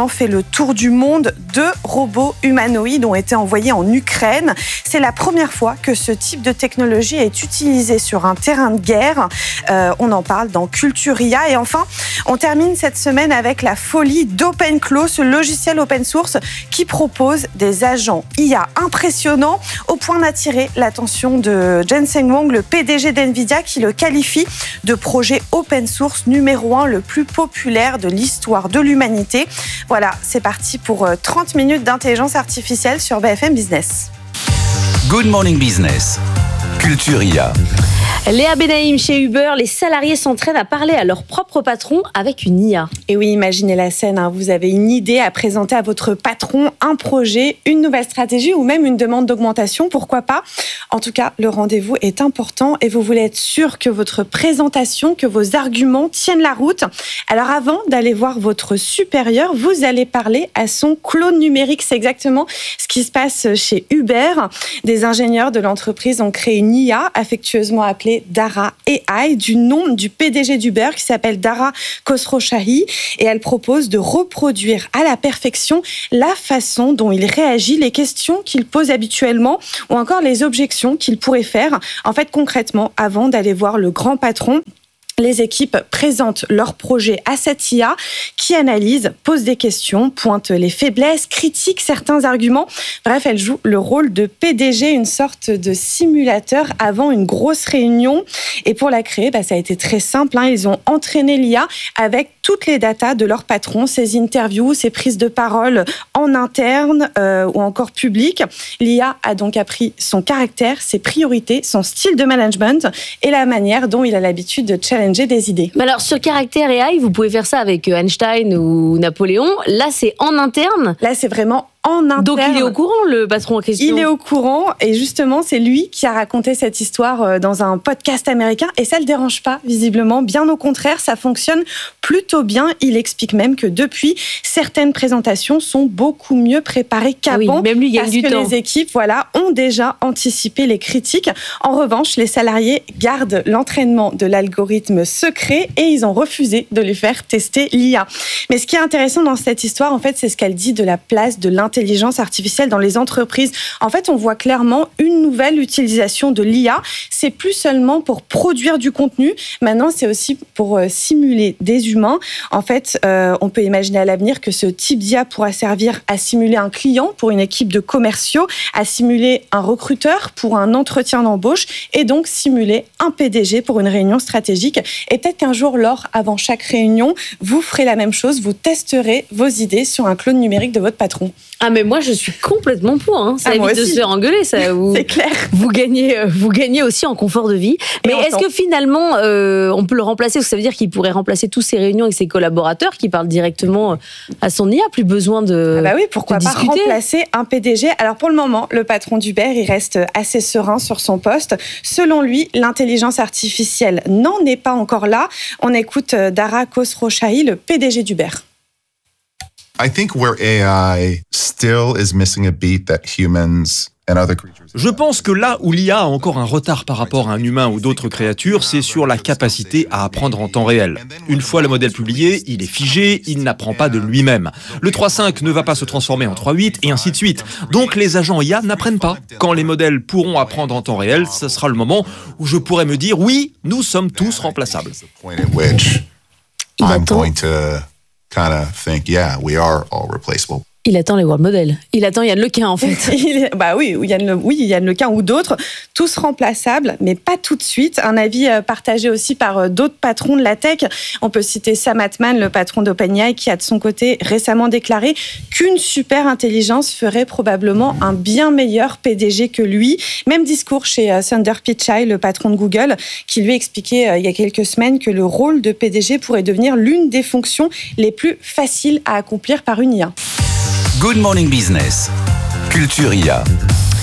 tour du monde, deux robots humanoïdes ont été envoyés en Ukraine. C'est la première fois que ce type de technologie est utilisé sur un terrain de guerre. Euh, on en parle dans Culturia. Et enfin, on termine cette semaine avec la folie d'OpenClaw, ce logiciel open source qui propose des agents I A impressionnants au point d'attirer l'attention de Jensen Huang, le P D G d'NVIDIA, qui le qualifie de projet open source numéro un le plus populaire de l'histoire de l'humanité. Voilà, c'est parti pour trente minutes d'intelligence artificielle sur B F M Business. Good Morning Business, Culturia. Léa Benaïm, chez Uber, les salariés s'entraînent à parler à leur propre patron avec une I A. Et oui, imaginez la scène, hein. Vous avez une idée à présenter à votre patron, un projet, une nouvelle stratégie ou même une demande d'augmentation, pourquoi pas. En tout cas, le rendez-vous est important et vous voulez être sûr que votre présentation, que vos arguments tiennent la route. Alors avant d'aller voir votre supérieur, vous allez parler à son clone numérique. C'est exactement ce qui se passe chez Uber. Des ingénieurs de l'entreprise ont créé une I A affectueusement appelée Dara A I, du nom du P D G d'Uber qui s'appelle Dara Khosrowshahi, et elle propose de reproduire à la perfection la façon dont il réagit, les questions qu'il pose habituellement ou encore les objections qu'il pourrait faire. En fait, concrètement, avant d'aller voir le grand patron, les équipes présentent leur projet à cette I A qui analyse, pose des questions, pointe les faiblesses, critique certains arguments. Bref, elle joue le rôle de P D G, une sorte de simulateur avant une grosse réunion. Et pour la créer, bah, ça a été très simple, hein. Ils ont entraîné l'I A avec toutes les datas de leur patron, ses interviews, ses prises de parole en interne euh, ou encore publiques. L'I A a donc appris son caractère, ses priorités, son style de management et la manière dont il a l'habitude de challenger des idées. Mais alors, sur caractère et A I, vous pouvez faire ça avec Einstein ou Napoléon. Là, c'est en interne. Là, c'est vraiment en interne. Donc, il est au courant, le patron en question. Il est au courant, et justement, c'est lui qui a raconté cette histoire dans un podcast américain, et ça le dérange pas, visiblement. Bien au contraire, ça fonctionne plutôt bien. Il explique même que depuis, certaines présentations sont beaucoup mieux préparées qu'avant. Ah oui, même lui gagne parce du que temps. Les équipes, voilà, ont déjà anticipé les critiques. En revanche, les salariés gardent l'entraînement de l'algorithme secret et ils ont refusé de lui faire tester l'I A. Mais ce qui est intéressant dans cette histoire, en fait, c'est ce qu'elle dit de la place de l'intelligence artificielle dans les entreprises. En fait, on voit clairement une nouvelle utilisation de l'I A. C'est plus seulement pour produire du contenu. Maintenant, c'est aussi pour euh, simuler des humains. En fait, euh, on peut imaginer à l'avenir que ce type d'I A pourra servir à simuler un client pour une équipe de commerciaux, à simuler un recruteur pour un entretien d'embauche et donc simuler un P D G pour une réunion stratégique. Et peut-être qu'un jour, Laure, avant chaque réunion, vous ferez la même chose. Vous testerez vos idées sur un clone numérique de votre patron. Ah, mais moi, je suis complètement pour. Hein. Ça ah, évite de se faire engueuler. Ça, vous, c'est clair. Vous gagnez, vous gagnez aussi en confort de vie. Mais est-ce que finalement, euh, on peut le remplacer? Parce que ça veut dire qu'il pourrait remplacer tous ses réunions avec ses collaborateurs qui parlent directement à son I A. Plus besoin de ah bah oui, pourquoi de pas discuter. remplacer un P D G? Alors pour le moment, le patron d'Uber, il reste assez serein sur son poste. Selon lui, l'intelligence artificielle n'en est pas encore là. On écoute Dara Khosrowshahi, le P D G d'Uber. I think where A I still is missing a beat that humans and other creatures. Je pense que là où l'I A a encore un retard par rapport à un humain ou d'autres créatures, c'est sur la capacité à apprendre en temps réel. Une fois le modèle publié, il est figé, il n'apprend pas de lui-même. Le trois point cinq ne va pas se transformer en trois point huit et ainsi de suite. Donc les agents I A n'apprennent pas. Quand les modèles pourront apprendre en temps réel, ce sera le moment où je pourrai me dire oui, nous sommes tous remplaçables. Il attend. Kind of think, yeah, we are all replaceable. Il attend les world models. Il attend Yann Lequin, en fait. Il, bah oui, Yann, Le, oui, Yann Lequin ou d'autres, tous remplaçables, mais pas tout de suite. Un avis partagé aussi par d'autres patrons de la tech. On peut citer Sam Altman, le patron d'OpenAI, qui a de son côté récemment déclaré qu'une super intelligence ferait probablement un bien meilleur P D G que lui. Même discours chez Sundar Pichai, le patron de Google, qui lui expliquait il y a quelques semaines que le rôle de P D G pourrait devenir l'une des fonctions les plus faciles à accomplir par une I A. Good Morning Business, Culturia.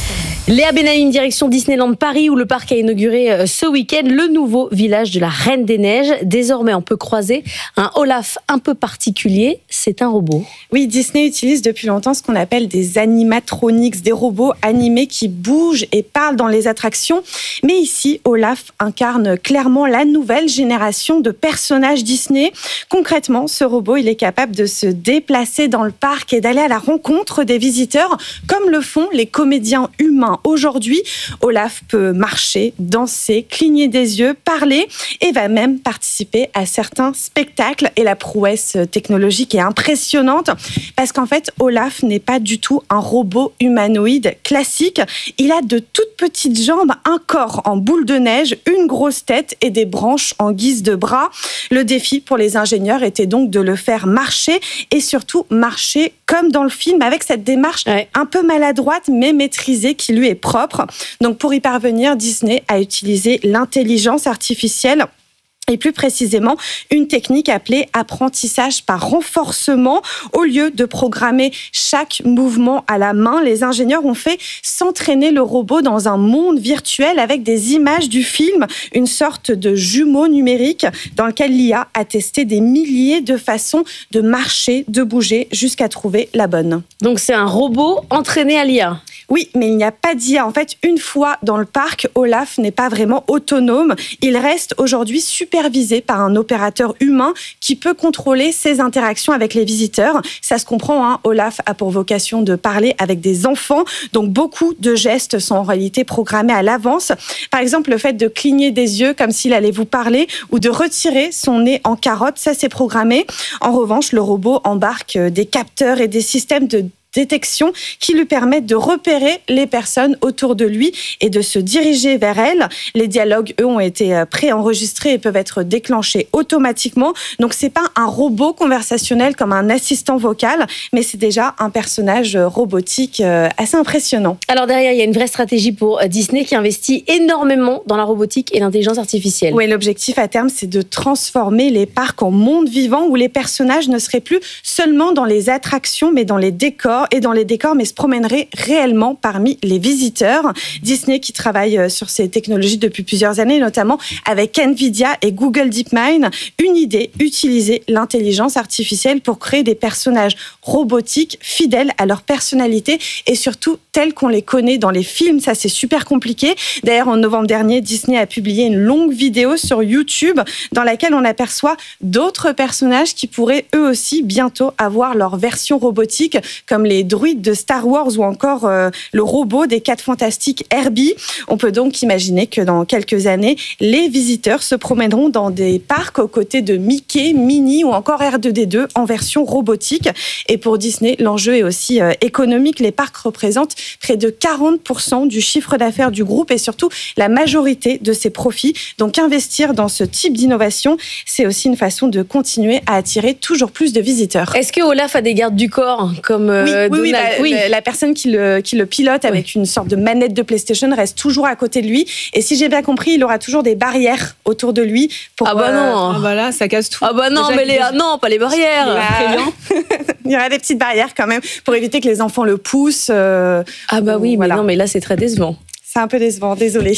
Léa Benaïm, direction Disneyland Paris, où le parc a inauguré ce week-end le nouveau village de la Reine des Neiges. Désormais, on peut croiser un Olaf un peu particulier. C'est un robot. Oui, Disney utilise depuis longtemps ce qu'on appelle des animatronics, des robots animés qui bougent et parlent dans les attractions. Mais ici, Olaf incarne clairement la nouvelle génération de personnages Disney. Concrètement, ce robot, il est capable de se déplacer dans le parc et d'aller à la rencontre des visiteurs, comme le font les comédiens humains. Aujourd'hui, Olaf peut marcher, danser, cligner des yeux, parler et va même participer à certains spectacles. Et la prouesse technologique est impressionnante parce qu'en fait, Olaf n'est pas du tout un robot humanoïde classique. Il a de toutes petites jambes, un corps en boule de neige, une grosse tête et des branches en guise de bras. Le défi pour les ingénieurs était donc de le faire marcher et surtout marcher comme dans le film avec cette démarche ouais. un peu maladroite mais maîtrisée qui lui est propre. Donc pour y parvenir, Disney a utilisé l'intelligence artificielle. Et plus précisément, une technique appelée apprentissage par renforcement. Au lieu de programmer chaque mouvement à la main, les ingénieurs ont fait s'entraîner le robot dans un monde virtuel avec des images du film, une sorte de jumeau numérique dans lequel l'I A a testé des milliers de façons de marcher, de bouger, jusqu'à trouver la bonne. Donc c'est un robot entraîné à l'I A. Oui, mais il n'y a pas d'I A. En fait, une fois dans le parc, Olaf n'est pas vraiment autonome. Il reste aujourd'hui supervisé par un opérateur humain qui peut contrôler ses interactions avec les visiteurs. Ça se comprend, hein. Olaf a pour vocation de parler avec des enfants, donc beaucoup de gestes sont en réalité programmés à l'avance. Par exemple, le fait de cligner des yeux comme s'il allait vous parler ou de retirer son nez en carotte, ça c'est programmé. En revanche, le robot embarque des capteurs et des systèmes de détection qui lui permettent de repérer les personnes autour de lui et de se diriger vers elles. Les dialogues, eux, ont été préenregistrés et peuvent être déclenchés automatiquement. Donc, c'est pas un robot conversationnel comme un assistant vocal, mais c'est déjà un personnage robotique assez impressionnant. Alors derrière, il y a une vraie stratégie pour Disney qui investit énormément dans la robotique et l'intelligence artificielle. Oui, l'objectif à terme, c'est de transformer les parcs en monde vivant où les personnages ne seraient plus seulement dans les attractions, mais dans les décors et dans les décors, mais se promènerait réellement parmi les visiteurs. Disney qui travaille sur ces technologies depuis plusieurs années, notamment avec Nvidia et Google DeepMind. Une idée, utiliser l'intelligence artificielle pour créer des personnages robotiques fidèles à leur personnalité et surtout tels qu'on les connaît dans les films. Ça, c'est super compliqué. D'ailleurs, en novembre dernier, Disney a publié une longue vidéo sur YouTube dans laquelle on aperçoit d'autres personnages qui pourraient eux aussi bientôt avoir leur version robotique, comme les droïdes de Star Wars ou encore euh, le robot des Quatre Fantastiques Herbie. On peut donc imaginer que dans quelques années, les visiteurs se promèneront dans des parcs aux côtés de Mickey, Minnie ou encore R deux D deux en version robotique. Et pour Disney, l'enjeu est aussi euh, économique. Les parcs représentent près de quarante pour cent du chiffre d'affaires du groupe et surtout la majorité de ses profits. Donc investir dans ce type d'innovation, c'est aussi une façon de continuer à attirer toujours plus de visiteurs. Est-ce que Olaf a des gardes du corps comme euh, Oui, oui, oui, bah, oui. La, la personne qui le, qui le pilote avec oui. une sorte de manette de PlayStation reste toujours à côté de lui. Et si j'ai bien compris, il aura toujours des barrières autour de lui. Pour, ah bah non euh, ah bah là, ça casse tout. Ah bah non, déjà, mais les, déjà... non, pas les barrières bah, il y aura des petites barrières quand même pour éviter que les enfants le poussent. Euh, ah bah oui, voilà. Mais non, mais là c'est très décevant. C'est un peu décevant, désolé.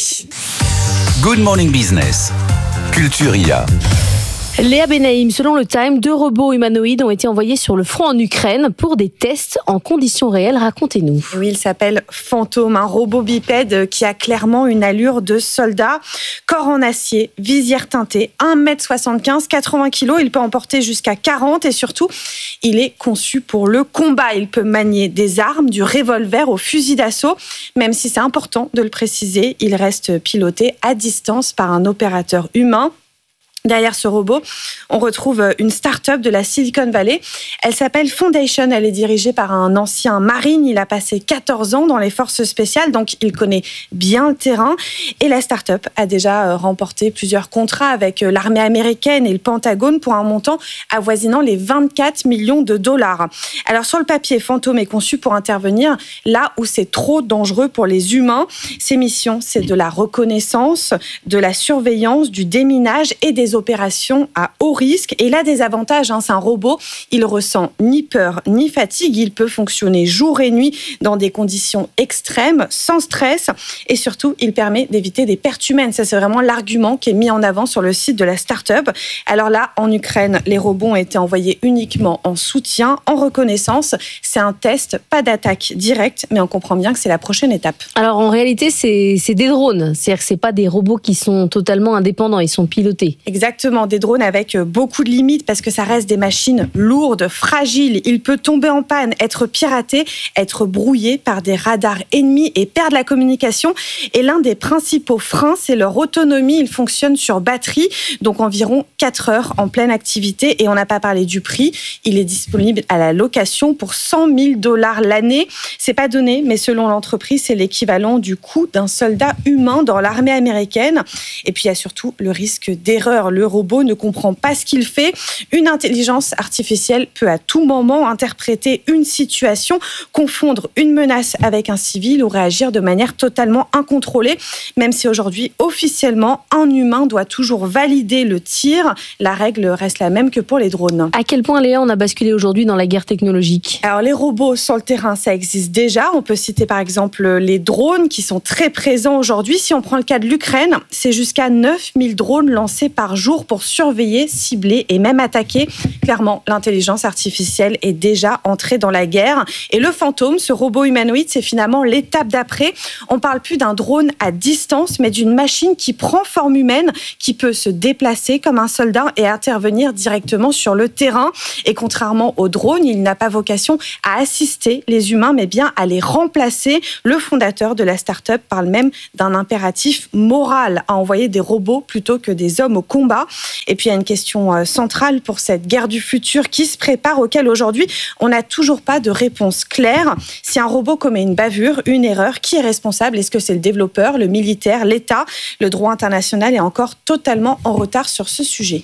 Good Morning Business, Culture I A. Léa Benaïm, selon le Time, deux robots humanoïdes ont été envoyés sur le front en Ukraine pour des tests en conditions réelles. Racontez-nous. Oui, il s'appelle Fantôme, un robot bipède qui a clairement une allure de soldat. Corps en acier, visière teintée, un mètre soixante-quinze, quatre-vingts kilos. Il peut en porter jusqu'à quarante et surtout, il est conçu pour le combat. Il peut manier des armes, du revolver au fusil d'assaut. Même si c'est important de le préciser, il reste piloté à distance par un opérateur humain. Derrière ce robot, on retrouve une start-up de la Silicon Valley. Elle s'appelle Foundation. Elle est dirigée par un ancien marine. Il a passé quatorze ans dans les forces spéciales, donc il connaît bien le terrain. Et la start-up a déjà remporté plusieurs contrats avec l'armée américaine et le Pentagone pour un montant avoisinant les vingt-quatre millions de dollars. Alors sur le papier, Fantôme est conçu pour intervenir là où c'est trop dangereux pour les humains. Ses missions, c'est de la reconnaissance, de la surveillance, du déminage et des des opérations à haut risque. Et il a des avantages, hein, c'est un robot, il ressent ni peur ni fatigue, il peut fonctionner jour et nuit dans des conditions extrêmes, sans stress, et surtout, il permet d'éviter des pertes humaines. Ça, c'est vraiment l'argument qui est mis en avant sur le site de la start-up. Alors là, en Ukraine, les robots ont été envoyés uniquement en soutien, en reconnaissance. C'est un test, pas d'attaque directe, mais on comprend bien que c'est la prochaine étape. Alors en réalité, c'est, c'est des drones, c'est-à-dire que c'est pas des robots qui sont totalement indépendants, ils sont pilotés. Exactement, des drones avec beaucoup de limites parce que ça reste des machines lourdes, fragiles. Il peut tomber en panne, être piraté, être brouillé par des radars ennemis et perdre la communication. Et l'un des principaux freins, c'est leur autonomie. Ils fonctionnent sur batterie, donc environ quatre heures en pleine activité. Et on n'a pas parlé du prix. Il est disponible à la location pour cent mille dollars l'année. C'est pas donné, mais selon l'entreprise, c'est l'équivalent du coût d'un soldat humain dans l'armée américaine. Et puis il y a surtout le risque d'erreur. Le robot ne comprend pas ce qu'il fait. Une intelligence artificielle peut à tout moment interpréter une situation, confondre une menace avec un civil ou réagir de manière totalement incontrôlée. Même si aujourd'hui, officiellement, un humain doit toujours valider le tir, la règle reste la même que pour les drones. À quel point, Léa, on a basculé aujourd'hui dans la guerre technologique ? Alors les robots sur le terrain, ça existe déjà. On peut citer par exemple les drones qui sont très présents aujourd'hui. Si on prend le cas de l'Ukraine, c'est jusqu'à neuf mille drones lancés par jour pour surveiller, cibler et même attaquer. Clairement, l'intelligence artificielle est déjà entrée dans la guerre. Et le fantôme, ce robot humanoïde, c'est finalement l'étape d'après. On parle plus d'un drone à distance, mais d'une machine qui prend forme humaine, qui peut se déplacer comme un soldat et intervenir directement sur le terrain. Et contrairement au drone, il n'a pas vocation à assister les humains, mais bien à les remplacer. Le fondateur de la start-up parle même d'un impératif moral à envoyer des robots plutôt que des hommes au combat. Et puis il y a une question centrale pour cette guerre du futur qui se prépare, auquel aujourd'hui on n'a toujours pas de réponse claire. Si un robot commet une bavure, une erreur, qui est responsable ? Est-ce que c'est le développeur, le militaire, l'État ? Le droit international est encore totalement en retard sur ce sujet.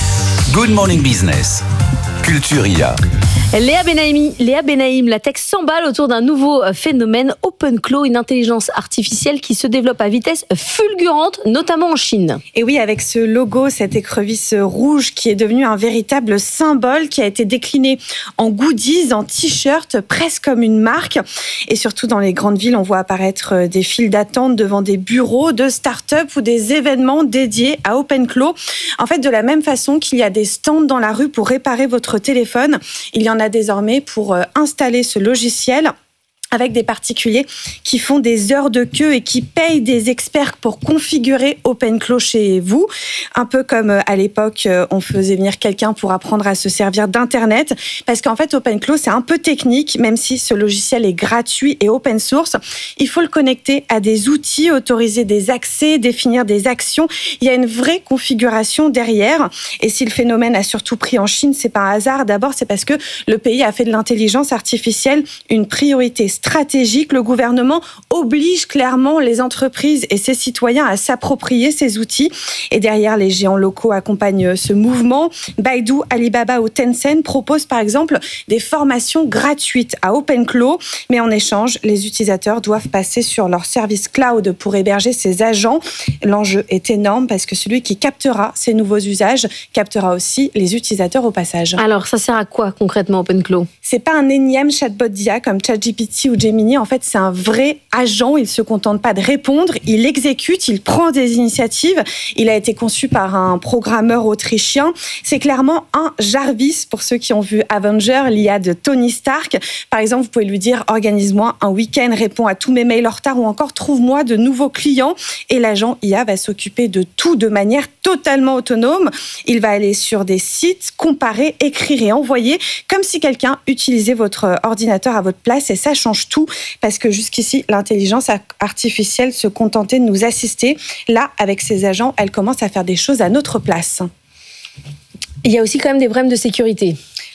Good Morning Business, Culture I A. Léa Benaïm, Léa Benaïm, la tech s'emballe autour d'un nouveau phénomène, OpenClaw, une intelligence artificielle qui se développe à vitesse fulgurante, notamment en Chine. Et oui, avec ce logo, cette écrevisse rouge qui est devenue un véritable symbole, qui a été décliné en goodies, en t-shirt, presque comme une marque. Et surtout dans les grandes villes, on voit apparaître des files d'attente devant des bureaux de start-up ou des événements dédiés à OpenClaw. En fait, de la même façon qu'il y a des stands dans la rue pour réparer votre téléphone, il y en a désormais pour installer ce logiciel avec des particuliers qui font des heures de queue et qui payent des experts pour configurer OpenClaw chez vous. Un peu comme à l'époque, on faisait venir quelqu'un pour apprendre à se servir d'Internet. Parce qu'en fait, OpenClaw, c'est un peu technique, même si ce logiciel est gratuit et open source. Il faut le connecter à des outils, autoriser des accès, définir des actions. Il y a une vraie configuration derrière. Et si le phénomène a surtout pris en Chine, c'est pas un hasard. D'abord, c'est parce que le pays a fait de l'intelligence artificielle une priorité stratégique. Le gouvernement oblige clairement les entreprises et ses citoyens à s'approprier ces outils. Et derrière, les géants locaux accompagnent ce mouvement. Baidu, Alibaba ou Tencent proposent par exemple des formations gratuites à OpenClaw. Mais en échange, les utilisateurs doivent passer sur leur service cloud pour héberger ces agents. L'enjeu est énorme parce que celui qui captera ces nouveaux usages captera aussi les utilisateurs au passage. Alors, ça sert à quoi concrètement OpenClaw ? C'est pas un énième chatbot d'I A comme ChatGPT ou Gemini. En fait, c'est un vrai agent. Il se contente pas de répondre. Il exécute, il prend des initiatives. Il a été conçu par un programmeur autrichien. C'est clairement un Jarvis pour ceux qui ont vu Avenger, l'I A de Tony Stark. Par exemple, vous pouvez lui dire « Organise-moi un week-end, réponds à tous mes mails en retard » ou encore « Trouve-moi de nouveaux clients ». Et l'agent I A va s'occuper de tout de manière totalement autonome. Il va aller sur des sites, comparer, écrire et envoyer comme si quelqu'un utilisait votre ordinateur à votre place. Et ça change tout parce que jusqu'ici, l'intelligence artificielle se contentait de nous assister. Là, avec ses agents, elle commence à faire des choses à notre place. Il y a aussi quand même des problèmes de sécurité.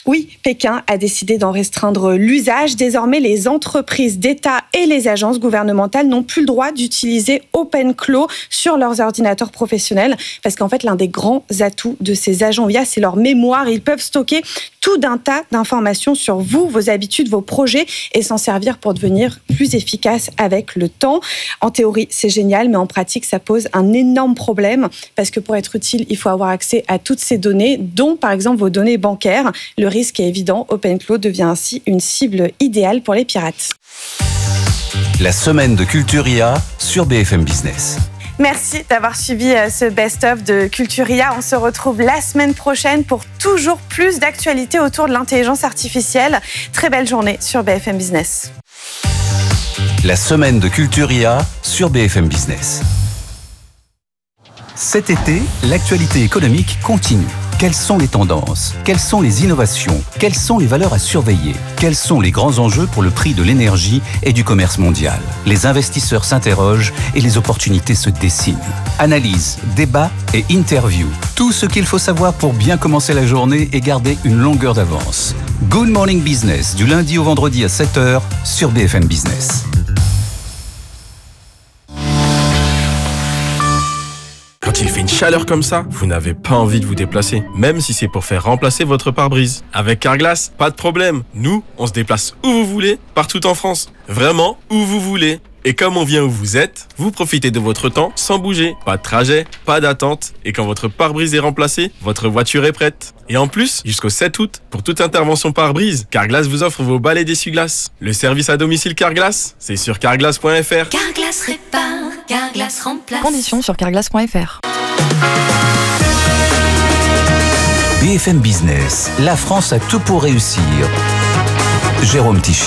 Oui, Pékin a décidé d'en restreindre l'usage. Désormais, les entreprises d'État et les agences gouvernementales n'ont plus le droit d'utiliser OpenClaw sur leurs ordinateurs professionnels parce qu'en fait, l'un des grands atouts de ces agents I A, c'est leur mémoire. Ils peuvent stocker tout un tas d'informations sur vous, vos habitudes, vos projets et s'en servir pour devenir plus efficace avec le temps. En théorie, c'est génial, mais en pratique, ça pose un énorme problème parce que pour être utile, il faut avoir accès à toutes ces données, dont par exemple vos données bancaires. Le risque est évident, OpenClaw devient ainsi une cible idéale pour les pirates. La semaine de Culture I A sur B F M Business. Merci d'avoir suivi ce best-of de Culture I A. On se retrouve la semaine prochaine pour toujours plus d'actualités autour de l'intelligence artificielle. Très belle journée sur B F M Business. La semaine de Culture I A sur B F M Business. Cet été, l'actualité économique continue. Quelles sont les tendances? Quelles sont les innovations? Quelles sont les valeurs à surveiller? Quels sont les grands enjeux pour le prix de l'énergie et du commerce mondial? Les investisseurs s'interrogent et les opportunités se dessinent. Analyse, débat et interview. Tout ce qu'il faut savoir pour bien commencer la journée et garder une longueur d'avance. Good Morning Business, du lundi au vendredi à sept heures sur B F M Business. Quand il fait une chaleur comme ça, vous n'avez pas envie de vous déplacer, même si c'est pour faire remplacer votre pare-brise. Avec Carglass, pas de problème. Nous, on se déplace où vous voulez, partout en France. Vraiment, où vous voulez. Et comme on vient où vous êtes, vous profitez de votre temps sans bouger. Pas de trajet, pas d'attente. Et quand votre pare-brise est remplacé, votre voiture est prête. Et en plus, jusqu'au sept août, pour toute intervention pare-brise, Carglass vous offre vos balais d'essuie-glace. Le service à domicile Carglass, c'est sur carglass point f r. Carglass répare, Carglass remplace. Conditions sur carglass point f r. B F M Business, la France a tout pour réussir. Jérôme Tichit.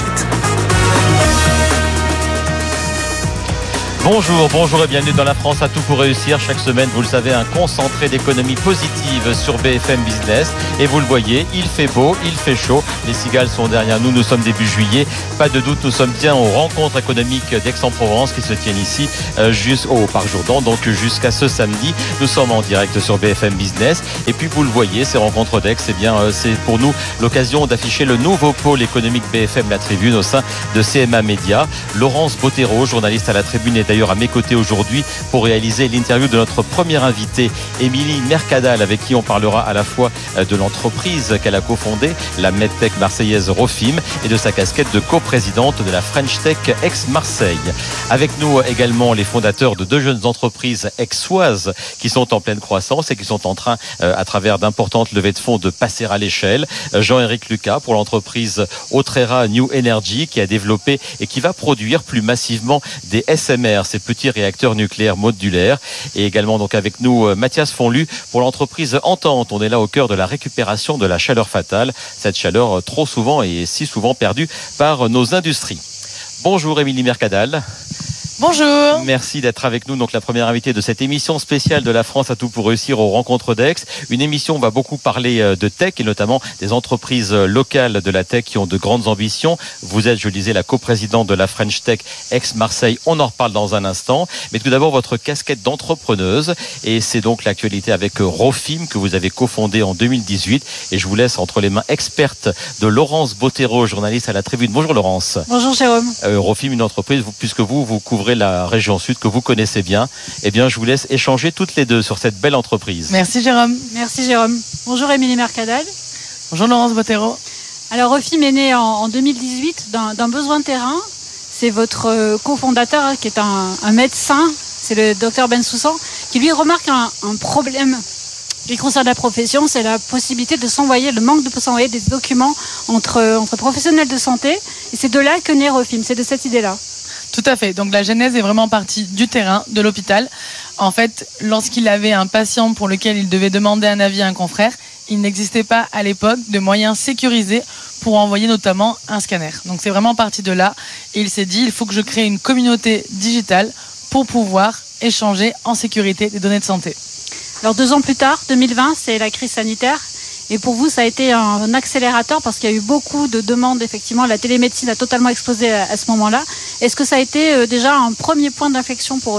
Bonjour, bonjour et bienvenue dans La France à tout pour réussir. Chaque semaine, vous le savez, un concentré d'économie positive sur B F M Business. Et vous le voyez, il fait beau, il fait chaud. Les cigales sont derrière nous, nous sommes début juillet. Pas de doute, nous sommes bien aux rencontres économiques d'Aix-en-Provence qui se tiennent ici euh, juste au Parc Jourdan, donc jusqu'à ce samedi. Nous sommes en direct sur B F M Business. Et puis vous le voyez, ces rencontres d'Aix, eh bien, euh, c'est pour nous l'occasion d'afficher le nouveau pôle économique B F M La Tribune au sein de C M A Média. Laurence Bottero, journaliste à La Tribune, est d'ailleurs à mes côtés aujourd'hui pour réaliser l'interview de notre première invitée, Émilie Mercadal, avec qui on parlera à la fois de l'entreprise qu'elle a cofondée, la MedTech marseillaise Rofim, et de sa casquette de coprésidente de la French Tech Aix-Marseille. Avec nous également les fondateurs de deux jeunes entreprises aixoises qui sont en pleine croissance et qui sont en train, à travers d'importantes levées de fonds, de passer à l'échelle. Jean-Éric Lucas pour l'entreprise Autrera New Energy qui a développé et qui va produire plus massivement des S M R, ces petits réacteurs nucléaires modulaires. Et également donc avec nous Mathias Fonlu pour l'entreprise Entente. On est là au cœur de la récupération de la chaleur fatale, cette chaleur trop souvent et si souvent perdue par nos industries. Bonjour Émilie Mercadal. Bonjour. Merci d'être avec nous, donc la première invitée de cette émission spéciale de La France à tout pour réussir aux rencontres d'Aix. Une émission où on va beaucoup parler de tech et notamment des entreprises locales de la tech qui ont de grandes ambitions. Vous êtes, je le disais, la coprésidente de la French Tech Aix-Marseille. On en reparle dans un instant. Mais tout d'abord, votre casquette d'entrepreneuse. Et c'est donc l'actualité avec Rofim que vous avez cofondé en deux mille dix-huit. Et je vous laisse entre les mains expertes de Laurence Bottero, journaliste à La Tribune. Bonjour Laurence. Bonjour Jérôme. Euh, Rofim, une entreprise, puisque vous, vous couvrez la région sud que vous connaissez bien, eh bien je vous laisse échanger toutes les deux sur cette belle entreprise. Merci Jérôme. Merci Jérôme. Bonjour Émilie Mercadal. Bonjour Laurence Bottero. Alors Rofim est né en, en deux mille dix-huit d'un, d'un besoin de terrain. C'est votre euh, cofondateur hein, qui est un, un médecin, c'est le docteur Bensoussan, qui lui remarque un, un problème qui concerne la profession, c'est la possibilité de s'envoyer, le manque de s'envoyer des documents entre, entre professionnels de santé. Et c'est de là que naît Rofim, c'est de cette idée-là. Tout à fait. Donc la genèse est vraiment partie du terrain, de l'hôpital. En fait, lorsqu'il avait un patient pour lequel il devait demander un avis à un confrère, il n'existait pas à l'époque de moyens sécurisés pour envoyer notamment un scanner. Donc c'est vraiment parti de là. Et il s'est dit, il faut que je crée une communauté digitale pour pouvoir échanger en sécurité des données de santé. Alors deux ans plus tard, deux mille vingt, c'est la crise sanitaire. Et pour vous, ça a été un accélérateur parce qu'il y a eu beaucoup de demandes. Effectivement, la télémédecine a totalement explosé à ce moment-là. Est-ce que ça a été déjà un premier point d'inflexion pour Rofim ?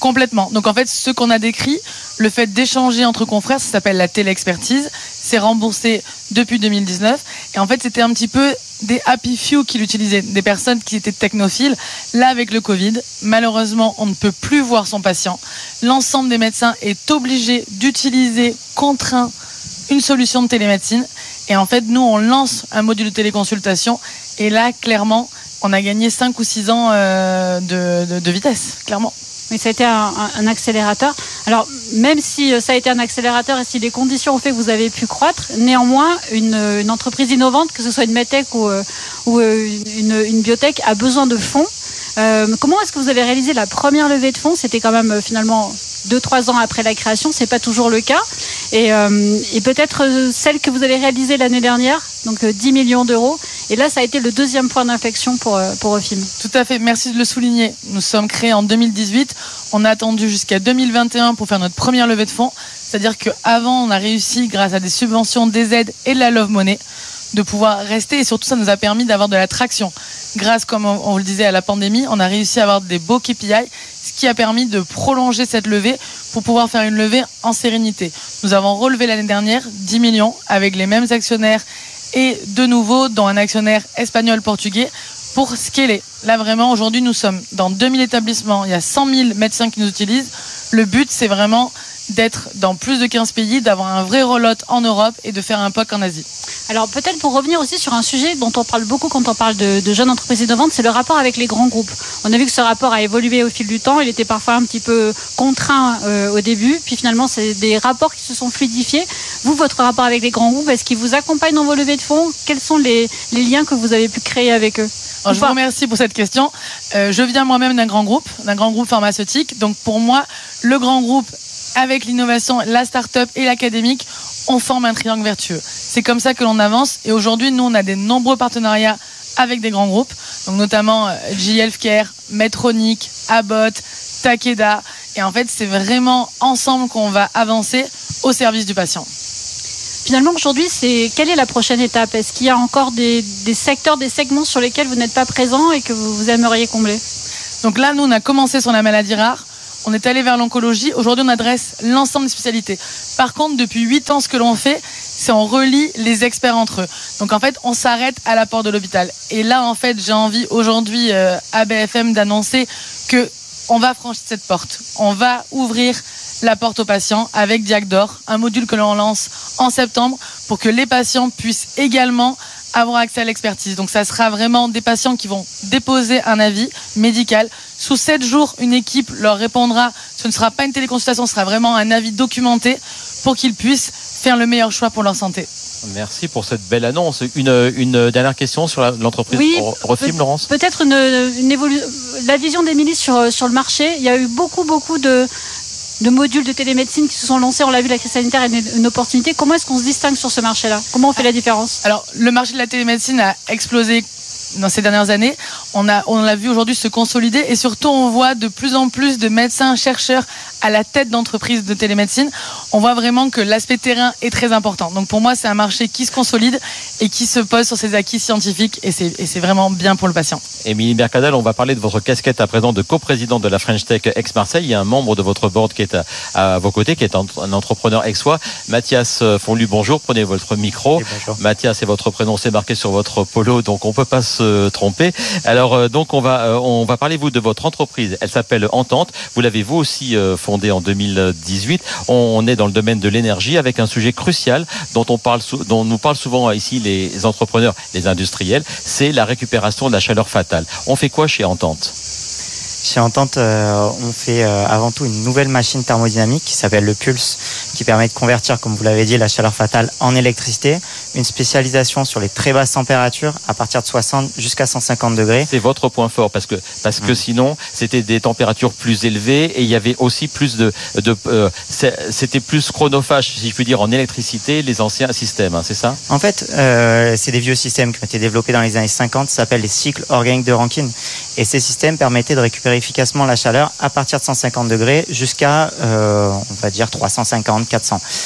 Complètement. Donc en fait, ce qu'on a décrit, le fait d'échanger entre confrères, ça s'appelle la téléexpertise. C'est remboursé depuis deux mille dix-neuf. Et en fait, c'était un petit peu des happy few qui l'utilisaient, des personnes qui étaient technophiles. Là, avec le Covid, malheureusement, on ne peut plus voir son patient. L'ensemble des médecins est obligé d'utiliser, contraint, une solution de télémédecine. Et en fait, nous, on lance un module de téléconsultation. Et là, clairement, on a gagné cinq ou six ans euh, de, de, de vitesse, clairement. Mais ça a été un, un accélérateur. Alors, même si ça a été un accélérateur et si les conditions ont fait que vous avez pu croître, néanmoins, une, une entreprise innovante, que ce soit une medtech ou, ou une, une biotech, a besoin de fonds. Euh, comment est-ce que vous avez réalisé la première levée de fonds ? C'était quand même finalement deux trois ans après la création, c'est pas toujours le cas. Et, euh, et peut-être celle que vous avez réalisée l'année dernière, donc dix millions d'euros. Et là, ça a été le deuxième point d'inflexion pour, pour Ofim. Tout à fait, merci de le souligner. Nous sommes créés en deux mille dix-huit. On a attendu jusqu'à deux mille vingt et un pour faire notre première levée de fonds. C'est-à-dire qu'avant, on a réussi, grâce à des subventions, des aides et de la Love Money, de pouvoir rester. Et surtout, ça nous a permis d'avoir de la traction. Grâce, comme on le disait, à la pandémie, on a réussi à avoir des beaux K P I, ce qui a permis de prolonger cette levée pour pouvoir faire une levée en sérénité. Nous avons relevé l'année dernière dix millions avec les mêmes actionnaires et de nouveau dans un actionnaire espagnol-portugais pour scaler. Là vraiment, aujourd'hui, nous sommes dans deux mille établissements, il y a cent mille médecins qui nous utilisent. Le but, c'est vraiment d'être dans plus de quinze pays, d'avoir un vrai roll-out en Europe et de faire un P O C en Asie. Alors peut-être pour revenir aussi sur un sujet dont on parle beaucoup quand on parle de, de jeunes entreprises innovantes, c'est le rapport avec les grands groupes. On a vu que ce rapport a évolué au fil du temps, il était parfois un petit peu contraint euh, au début, puis finalement c'est des rapports qui se sont fluidifiés. Vous, votre rapport avec les grands groupes, est-ce qu'ils vous accompagnent dans vos levées de fonds ? Quels sont les, les liens que vous avez pu créer avec eux ? Alors, je vous remercie pour cette question. Euh, je viens moi-même d'un grand groupe, d'un grand groupe pharmaceutique. Donc pour moi, le grand groupe, avec l'innovation, la start-up et l'académique, on forme un triangle vertueux. C'est comme ça que l'on avance. Et aujourd'hui, nous, on a des nombreux partenariats avec des grands groupes, donc notamment G E Healthcare, Medtronic, Abbott, Takeda. Et en fait, c'est vraiment ensemble qu'on va avancer au service du patient. Finalement, aujourd'hui, c'est quelle est la prochaine étape ? Est-ce qu'il y a encore des, des secteurs, des segments sur lesquels vous n'êtes pas présent et que vous, vous aimeriez combler ? Donc là, nous, on a commencé sur la maladie rare. On est allé vers l'oncologie. Aujourd'hui, on adresse l'ensemble des spécialités. Par contre, depuis huit ans, ce que l'on fait, c'est on relie les experts entre eux. Donc en fait, on s'arrête à la porte de l'hôpital. Et là, en fait, j'ai envie aujourd'hui euh, à B F M d'annoncer que on va franchir cette porte. On va ouvrir la porte aux patients avec Diagdor, un module que l'on lance en septembre pour que les patients puissent également avoir accès à l'expertise. Donc ça sera vraiment des patients qui vont déposer un avis médical. Sous sept jours, une équipe leur répondra. Ce ne sera pas une téléconsultation, ce sera vraiment un avis documenté pour qu'ils puissent faire le meilleur choix pour leur santé. Merci pour cette belle annonce. Une, une dernière question sur la, l'entreprise oui, Refim, Laurence ? Peut-être une, une évolution. La vision d'Émilie sur, sur le marché. Il y a eu beaucoup, beaucoup de, de modules de télémédecine qui se sont lancés. On l'a vu, la crise sanitaire est une, une opportunité. Comment est-ce qu'on se distingue sur ce marché-là ? Comment on fait la différence ? Alors, le marché de la télémédecine a explosé dans ces dernières années. On a, on l'a vu aujourd'hui se consolider et surtout, on voit de plus en plus de médecins, chercheurs à la tête d'entreprises de télémédecine. On voit vraiment que l'aspect terrain est très important. Donc pour moi, c'est un marché qui se consolide et qui se pose sur ses acquis scientifiques et c'est, et c'est vraiment bien pour le patient. Émilie Mercadal, on va parler de votre casquette à présent de coprésidente de la French Tech Aix-Marseille. Il y a un membre de votre board qui est à, à vos côtés, qui est un, un entrepreneur aixois. Mathias Fonlu, bonjour. Prenez votre micro. Mathias, c'est votre prénom, c'est marqué sur votre polo, donc on peut pas se tromper. Alors donc on va, on va parler vous de votre entreprise. Elle s'appelle Entente. Vous l'avez vous aussi fondée fondée en deux mille dix-huit. On est dans le domaine de l'énergie avec un sujet crucial dont on parle, dont nous parlent souvent ici les entrepreneurs, les industriels, c'est la récupération de la chaleur fatale. On fait quoi chez Entente ? Chez Entente, euh, on fait euh, avant tout une nouvelle machine thermodynamique qui s'appelle le Pulse, qui permet de convertir, comme vous l'avez dit, la chaleur fatale en électricité. Une spécialisation sur les très basses températures, à partir de soixante jusqu'à cent cinquante degrés. C'est votre point fort, parce que parce que mmh. sinon, c'était des températures plus élevées et il y avait aussi plus de... de euh, c'était plus chronophage, si je puis dire, en électricité, les anciens systèmes, hein, c'est ça ? En fait, euh, c'est des vieux systèmes qui ont été développés dans les années cinquante, ça s'appelle les cycles organiques de Rankine. Et ces systèmes permettaient de récupérer efficacement la chaleur à partir de cent cinquante degrés jusqu'à, euh, on va dire, trois cent cinquante, quatre cents.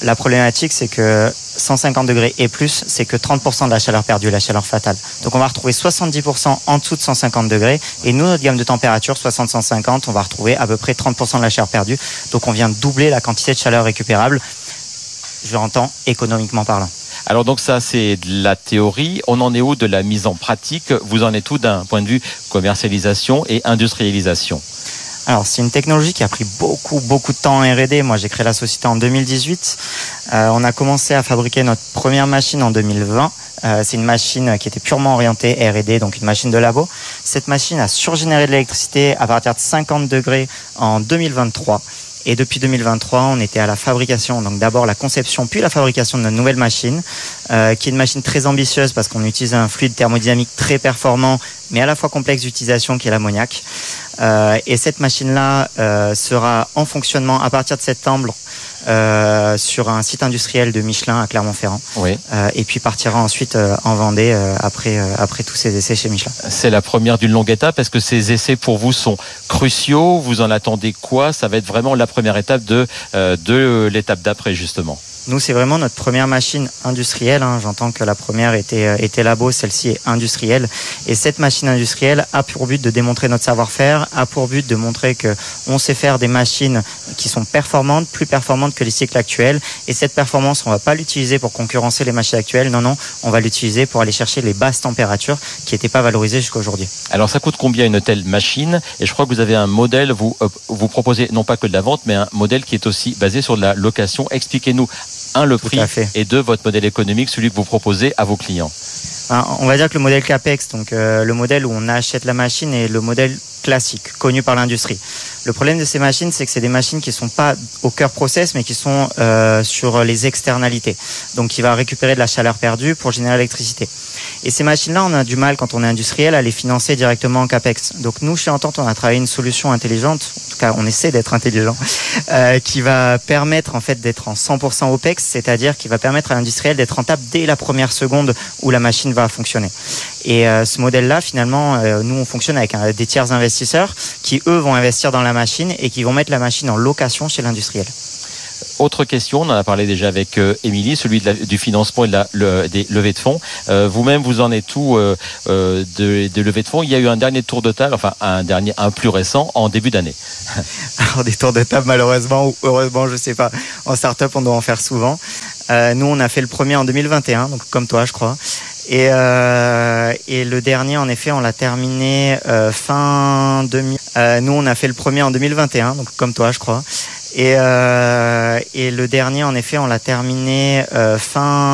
La problématique, c'est que cent cinquante degrés et plus, c'est que trente pour cent de la chaleur perdue, la chaleur fatale. Donc on va retrouver soixante-dix pour cent en dessous de cent cinquante degrés. Et nous, notre gamme de température, soixante à cent cinquante, on va retrouver à peu près trente pour cent de la chaleur perdue. Donc on vient de doubler la quantité de chaleur récupérable, je l'entends, économiquement parlant. Alors donc ça c'est de la théorie, on en est où de la mise en pratique? Vous en êtes où d'un point de vue commercialisation et industrialisation? Alors c'est une technologie qui a pris beaucoup beaucoup de temps en R et D. Moi j'ai créé la société en deux mille dix-huit. Euh, on a commencé à fabriquer notre première machine en deux mille vingt. Euh, c'est une machine qui était purement orientée R et D, donc une machine de labo. Cette machine a surgénéré de l'électricité à partir de cinquante degrés en deux mille vingt-trois. Et depuis deux mille vingt-trois, on était à la fabrication, donc d'abord la conception, puis la fabrication de notre nouvelle machine, euh, qui est une machine très ambitieuse parce qu'on utilise un fluide thermodynamique très performant, mais à la fois complexe d'utilisation, qui est l'ammoniac. Euh, et cette machine-là euh, sera en fonctionnement à partir de septembre euh, sur un site industriel de Michelin à Clermont-Ferrand. Oui. Euh, et puis partira ensuite euh, en Vendée euh, après, euh, après tous ces essais chez Michelin. C'est la première d'une longue étape. Est-ce que ces essais pour vous sont cruciaux? Vous en attendez quoi? Ça va être vraiment la première étape de, euh, de l'étape d'après justement. Nous, c'est vraiment notre première machine industrielle. Hein. J'entends que la première était, était labo, celle-ci est industrielle. Et cette machine industrielle a pour but de démontrer notre savoir-faire, a pour but de montrer qu'on sait faire des machines qui sont performantes, plus performantes que les cycles actuels. Et cette performance, on ne va pas l'utiliser pour concurrencer les machines actuelles. Non, non, on va l'utiliser pour aller chercher les basses températures qui n'étaient pas valorisées jusqu'à aujourd'hui. Alors, ça coûte combien une telle machine? Et je crois que vous avez un modèle, vous, euh, vous proposez non pas que de la vente, mais un modèle qui est aussi basé sur de la location. Expliquez-nous. Un, le prix, et deux, votre modèle économique, celui que vous proposez à vos clients. On va dire que le modèle CAPEX, donc euh, le modèle où on achète la machine, est le modèle classique, connu par l'industrie. Le problème de ces machines, c'est que c'est des machines qui ne sont pas au cœur process, mais qui sont euh, sur les externalités. Donc qui va récupérer de la chaleur perdue pour générer l'électricité. Et ces machines-là, on a du mal, quand on est industriel, à les financer directement en CAPEX. Donc nous, chez Entente, on a travaillé une solution intelligente, en tout cas on essaie d'être intelligent, euh, qui va permettre en fait d'être en cent pour cent OPEX, c'est-à-dire qui va permettre à l'industriel d'être rentable dès la première seconde où la machine va fonctionner. Et euh, ce modèle-là, finalement, euh, nous, on fonctionne avec un, des tiers investisseurs qui, eux, vont investir dans la machine et qui vont mettre la machine en location chez l'industriel. Autre question, on en a parlé déjà avec euh, Émilie, celui de la, du financement et de la, le, des levées de fonds. Euh, vous-même, vous en êtes où euh, euh, de, de levées de fonds? Il y a eu un dernier tour de table, enfin un dernier, un plus récent, en début d'année. Alors des tours de table, malheureusement ou heureusement, je sais pas. En start-up, on doit en faire souvent. Euh, nous, on a fait le premier en deux mille vingt et un, donc comme toi, je crois. Et, euh, et le dernier, en effet, on l'a terminé euh, fin deux mille. Euh, nous, on a fait le premier en deux mille vingt et un, donc comme toi, je crois. Et, euh, et le dernier, en effet, on l'a terminé euh, fin